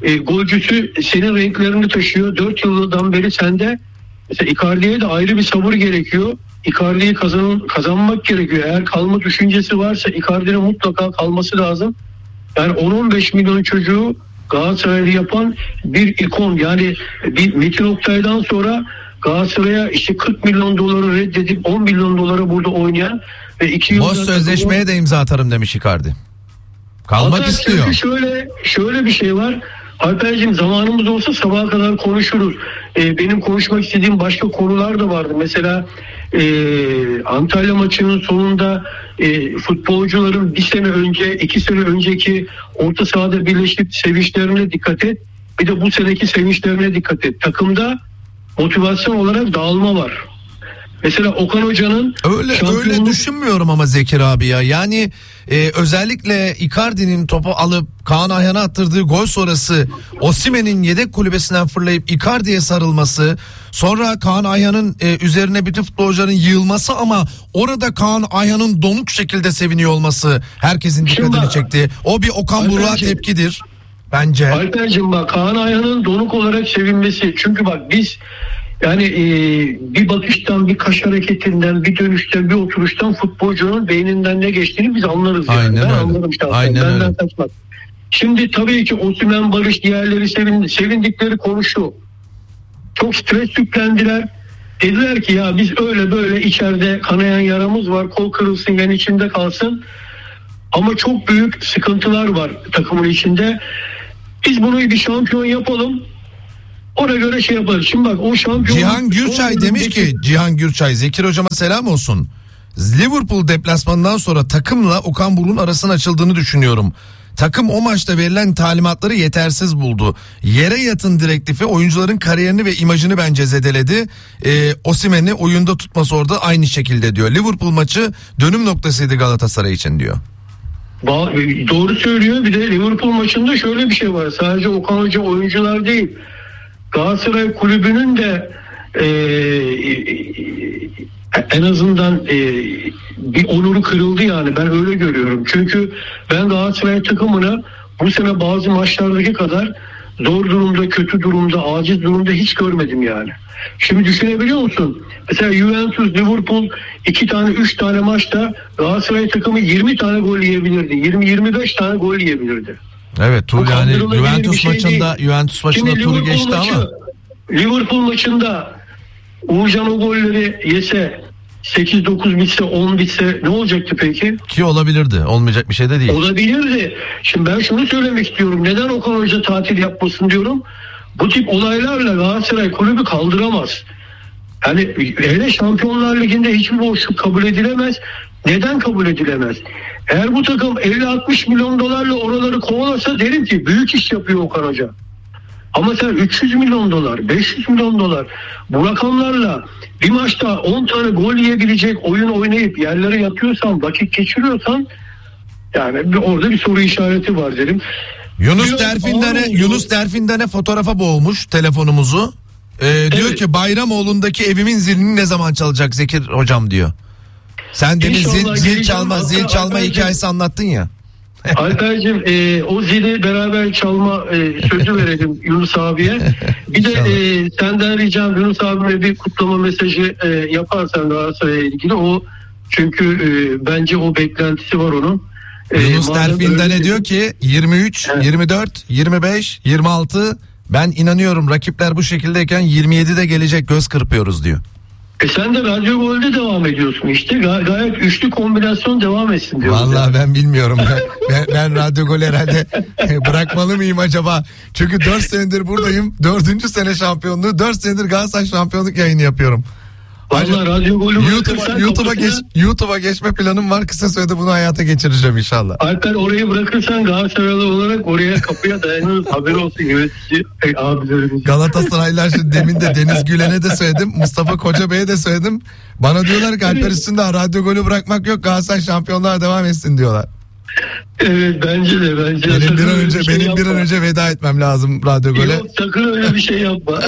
Speaker 8: golcüsü senin renklerini taşıyor. 4 yıldan beri sende. Mesela Icardi'ye de ayrı bir sabır gerekiyor. Icardi'yi kazanmak gerekiyor. Eğer kalma düşüncesi varsa Icardi'nin mutlaka kalması lazım. Yani 10-15 milyon çocuğu Galatasaray'ı yapan bir ikon. Yani bir Metin Oktay'dan sonra Galatasaray'a işte 40 milyon doları reddedip 10 milyon dolara burada oynayan ve 2 yılda...
Speaker 1: Boş sözleşmeye de imza atarım demiş Icardi. Kalmak
Speaker 8: hatta
Speaker 1: istiyor.
Speaker 8: Şöyle bir şey var. Alper'cim zamanımız olsa sabaha kadar konuşuruz. Benim konuşmak istediğim başka konular da vardı. Mesela Antalya maçının sonunda futbolcuların 2 sene önceki orta sahada birleşip sevinçlerine dikkat et. Bir de bu seneki sevinçlerine dikkat et. Takımda motivasyon olarak dağılma var. Mesela Okan Hoca'nın
Speaker 1: öyle düşünmüyorum ama Zekir abi ya. Yani özellikle Icardi'nin topu alıp Kaan Ayhan'a attırdığı gol sonrası Osimhen'in yedek kulübesinden fırlayıp Icardi'ye sarılması, sonra Kaan Ayhan'ın üzerine bütün futbolcuların yığılması ama orada Kaan Ayhan'ın donuk şekilde seviniyor olması herkesin dikkatini çekti. O bir Okan Buruk'a tepkidir bence.
Speaker 8: Alper'cim bak, Kaan Ayhan'ın donuk olarak sevinmesi. Çünkü bak biz yani bir bakıştan, bir kaş hareketinden, bir dönüşten, bir oturuştan futbolcunun beyninden ne geçtiğini biz anlarız. Yani.
Speaker 1: Aynen
Speaker 8: ben
Speaker 1: öyle.
Speaker 8: anladım şahsen.
Speaker 1: Aynen
Speaker 8: Benden
Speaker 1: öyle.
Speaker 8: kaçmaz. Şimdi tabii ki Osimhen, Barış, diğerleri sevindikleri konu şu. Çok stres yüklendiler. Dediler ki ya biz öyle böyle içeride kanayan yaramız var. Kol kırılsın, yan içinde kalsın. Ama çok büyük sıkıntılar var takımın içinde. Biz bunu bir şampiyon yapalım. Ona göre şey yaparız. Şimdi bak o şampiyon...
Speaker 1: Cihan Gürçay demiş ki, Cihan Gürçay, Zekir hocama selam olsun. Liverpool deplasmanından sonra takımla Okan Buruk'un arasının açıldığını düşünüyorum. Takım o maçta verilen talimatları yetersiz buldu. Yere yatın direktifi oyuncuların kariyerini ve imajını bence zedeledi. Osimhen'i oyunda tutması orada aynı şekilde diyor. Liverpool maçı dönüm noktasıydı Galatasaray için diyor.
Speaker 8: Doğru söylüyor. Bir de Liverpool maçında şöyle bir şey var. Sadece Okan Hoca, oyuncular değil. Galatasaray kulübünün de en azından bir onuru kırıldı yani. Ben öyle görüyorum. Çünkü ben Galatasaray takımını bu sene bazı maçlardaki kadar zor durumda, kötü durumda, aciz durumda hiç görmedim yani. Şimdi düşünebiliyor musun? Mesela Juventus, Liverpool 2 tane 3 tane maçta Galatasaray takımı 20 tane gol yiyebilirdi. 20-25 tane gol yiyebilirdi.
Speaker 1: Evet, tur yani Juventus maçında turu geçti ama
Speaker 8: Liverpool maçında Uğurcan o golleri yese, 8-9 bitse, 10 bitse ne olacaktı peki?
Speaker 1: Ki olabilirdi. Olmayacak bir şey de değil.
Speaker 8: Olabilirdi. Şimdi ben şunu söylemek istiyorum. Neden Okan Hoca tatil yapmasın diyorum. Bu tip olaylarla Galatasaray kulübü kaldıramaz. Yani hele Şampiyonlar Ligi'nde hiçbir boşluk kabul edilemez. Neden kabul edilemez? Eğer bu takım 50-60 milyon dolarla oraları kovalasa derim ki büyük iş yapıyor Okan Hoca. Ama sen 300 milyon dolar, 500 milyon dolar bu rakamlarla bir maçta 10 tane gol yiyebilecek oyun oynayıp yerlere yatıyorsan, vakit geçiriyorsan yani orada bir soru işareti var derim.
Speaker 1: Yunus Derfinden'e fotoğrafa boğmuş telefonumuzu. Diyor ki Bayramoğlu'ndaki evimin zilini ne zaman çalacak Zekir hocam diyor. Sen demin zil çalma hikayesi anlattın ya.
Speaker 8: Alper'cim o zili beraber çalma sözü verelim Yunus abiye. Bir de senden ricam Yunus abime bir kutlama mesajı yaparsan Galatasaray'a ilgili. O çünkü bence o beklentisi var onun.
Speaker 1: Yunus Derfinden'e diyor ki 23, evet. 24, 25, 26 ben inanıyorum rakipler bu şekildeyken 27'de gelecek, göz kırpıyoruz diyor.
Speaker 8: Sen de Radyo Gol'de devam ediyorsun işte. Gayet üçlü kombinasyon devam etsin diyor.
Speaker 1: Vallahi ben bilmiyorum. ben Radyo Gol herhalde bırakmalı mıyım acaba? Çünkü 4 senedir buradayım. 4. sene şampiyonluğu. 4 senedir Galatasaray şampiyonluk yayını yapıyorum.
Speaker 8: Vallahi Radyo Gol'ü
Speaker 1: YouTube'a geçme planım var. Kısa sürede bunu hayata geçireceğim inşallah.
Speaker 8: Alper orayı bırakırsan Galatasaraylı olarak oraya kapıya dayanırız. Haber olsun yönetici abilerimiz.
Speaker 1: Galatasaraylılar şimdi demin de Deniz Gülen'e de söyledim. Mustafa Koca Bey'e de söyledim. Bana diyorlar ki Alper üstünde Radyo Gol'ü bırakmak yok. Galatasaray şampiyonluğa devam etsin diyorlar.
Speaker 8: Evet bence de.
Speaker 1: Benim bir an önce veda etmem lazım Radyo Gol'e.
Speaker 8: Yok sakın öyle bir şey yapma.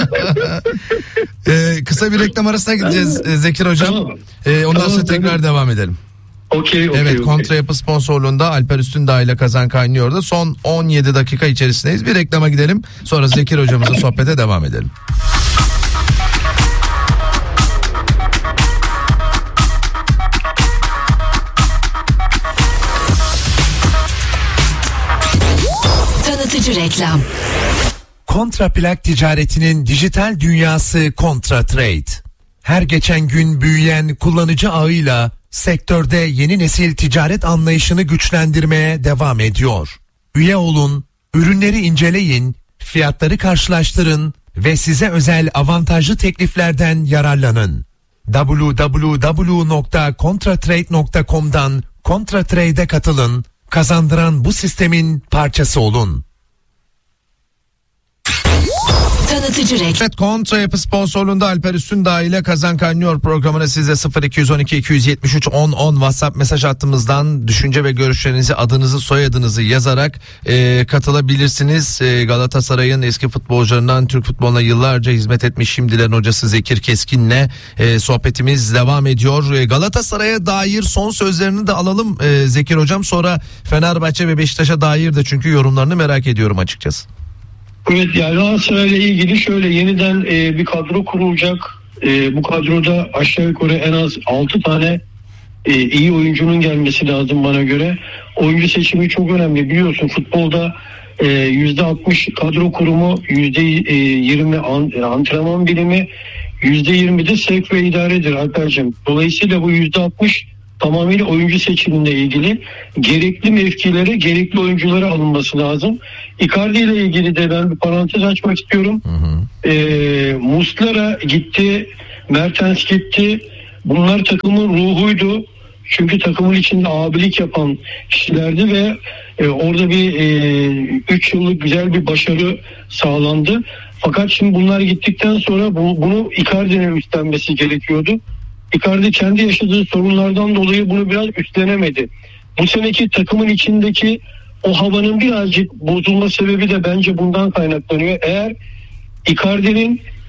Speaker 1: Kısa bir reklam arasına gideceğiz Zekir hocam.
Speaker 8: Tamam.
Speaker 1: Ondan sonra tekrar devam edelim. Evet, Kontra Yapı sponsorluğunda Alper Üstündağ ile Kazan Kaynıyor'da son 17 dakika içerisindeyiz. Bir reklama gidelim. Sonra Zekir hocamızla sohbete devam edelim.
Speaker 4: Tanıtıcı reklam.
Speaker 6: Kontraplak ticaretinin dijital dünyası Kontratrade. Her geçen gün büyüyen kullanıcı ağıyla sektörde yeni nesil ticaret anlayışını güçlendirmeye devam ediyor. Üye olun, ürünleri inceleyin, fiyatları karşılaştırın ve size özel avantajlı tekliflerden yararlanın. www.contratrade.com'dan Kontratrade'e katılın, kazandıran bu sistemin parçası olun.
Speaker 4: Tanıtıcı reklam.
Speaker 1: Evet, Kontra Yapı sponsorluğunda Alper Üstündağ ile Kazan Kaynıyor programına size 0212 273 10 WhatsApp mesaj hattımızdan düşünce ve görüşlerinizi, adınızı, soyadınızı yazarak katılabilirsiniz. Galatasaray'ın eski futbolcularından, Türk futboluna yıllarca hizmet etmiş şimdilerin hocası Zekir Keskin'le sohbetimiz devam ediyor. Galatasaray'a dair son sözlerini de alalım Zekir hocam, sonra Fenerbahçe ve Beşiktaş'a dair de çünkü yorumlarını merak ediyorum açıkçası.
Speaker 8: Evet, yani Galatasaray'la ilgili şöyle yeniden bir kadro kurulacak. Bu kadroda aşağı yukarı en az 6 tane iyi oyuncunun gelmesi lazım bana göre. Oyuncu seçimi çok önemli. Biliyorsun futbolda %60 kadro kurumu, %20 antrenman bilimi, %20 de sevk ve idaredir Alper'cim. Dolayısıyla bu %60 tamamıyla oyuncu seçiminde ilgili. Gerekli mevkilere, gerekli oyunculara alınması lazım. Icardi ile ilgili de ben bir parantez açmak istiyorum. Muslera gitti, Mertens gitti. Bunlar takımın ruhuydu. Çünkü takımın içinde abilik yapan kişilerdi ve orada bir 3 yıllık güzel bir başarı sağlandı. Fakat şimdi bunlar gittikten sonra bunu Icardi'nin üstlenmesi gerekiyordu. Icardi kendi yaşadığı sorunlardan dolayı bunu biraz üstlenemedi. Bu seneki takımın içindeki o havanın birazcık bozulma sebebi de bence bundan kaynaklanıyor. Eğer Icardi'nin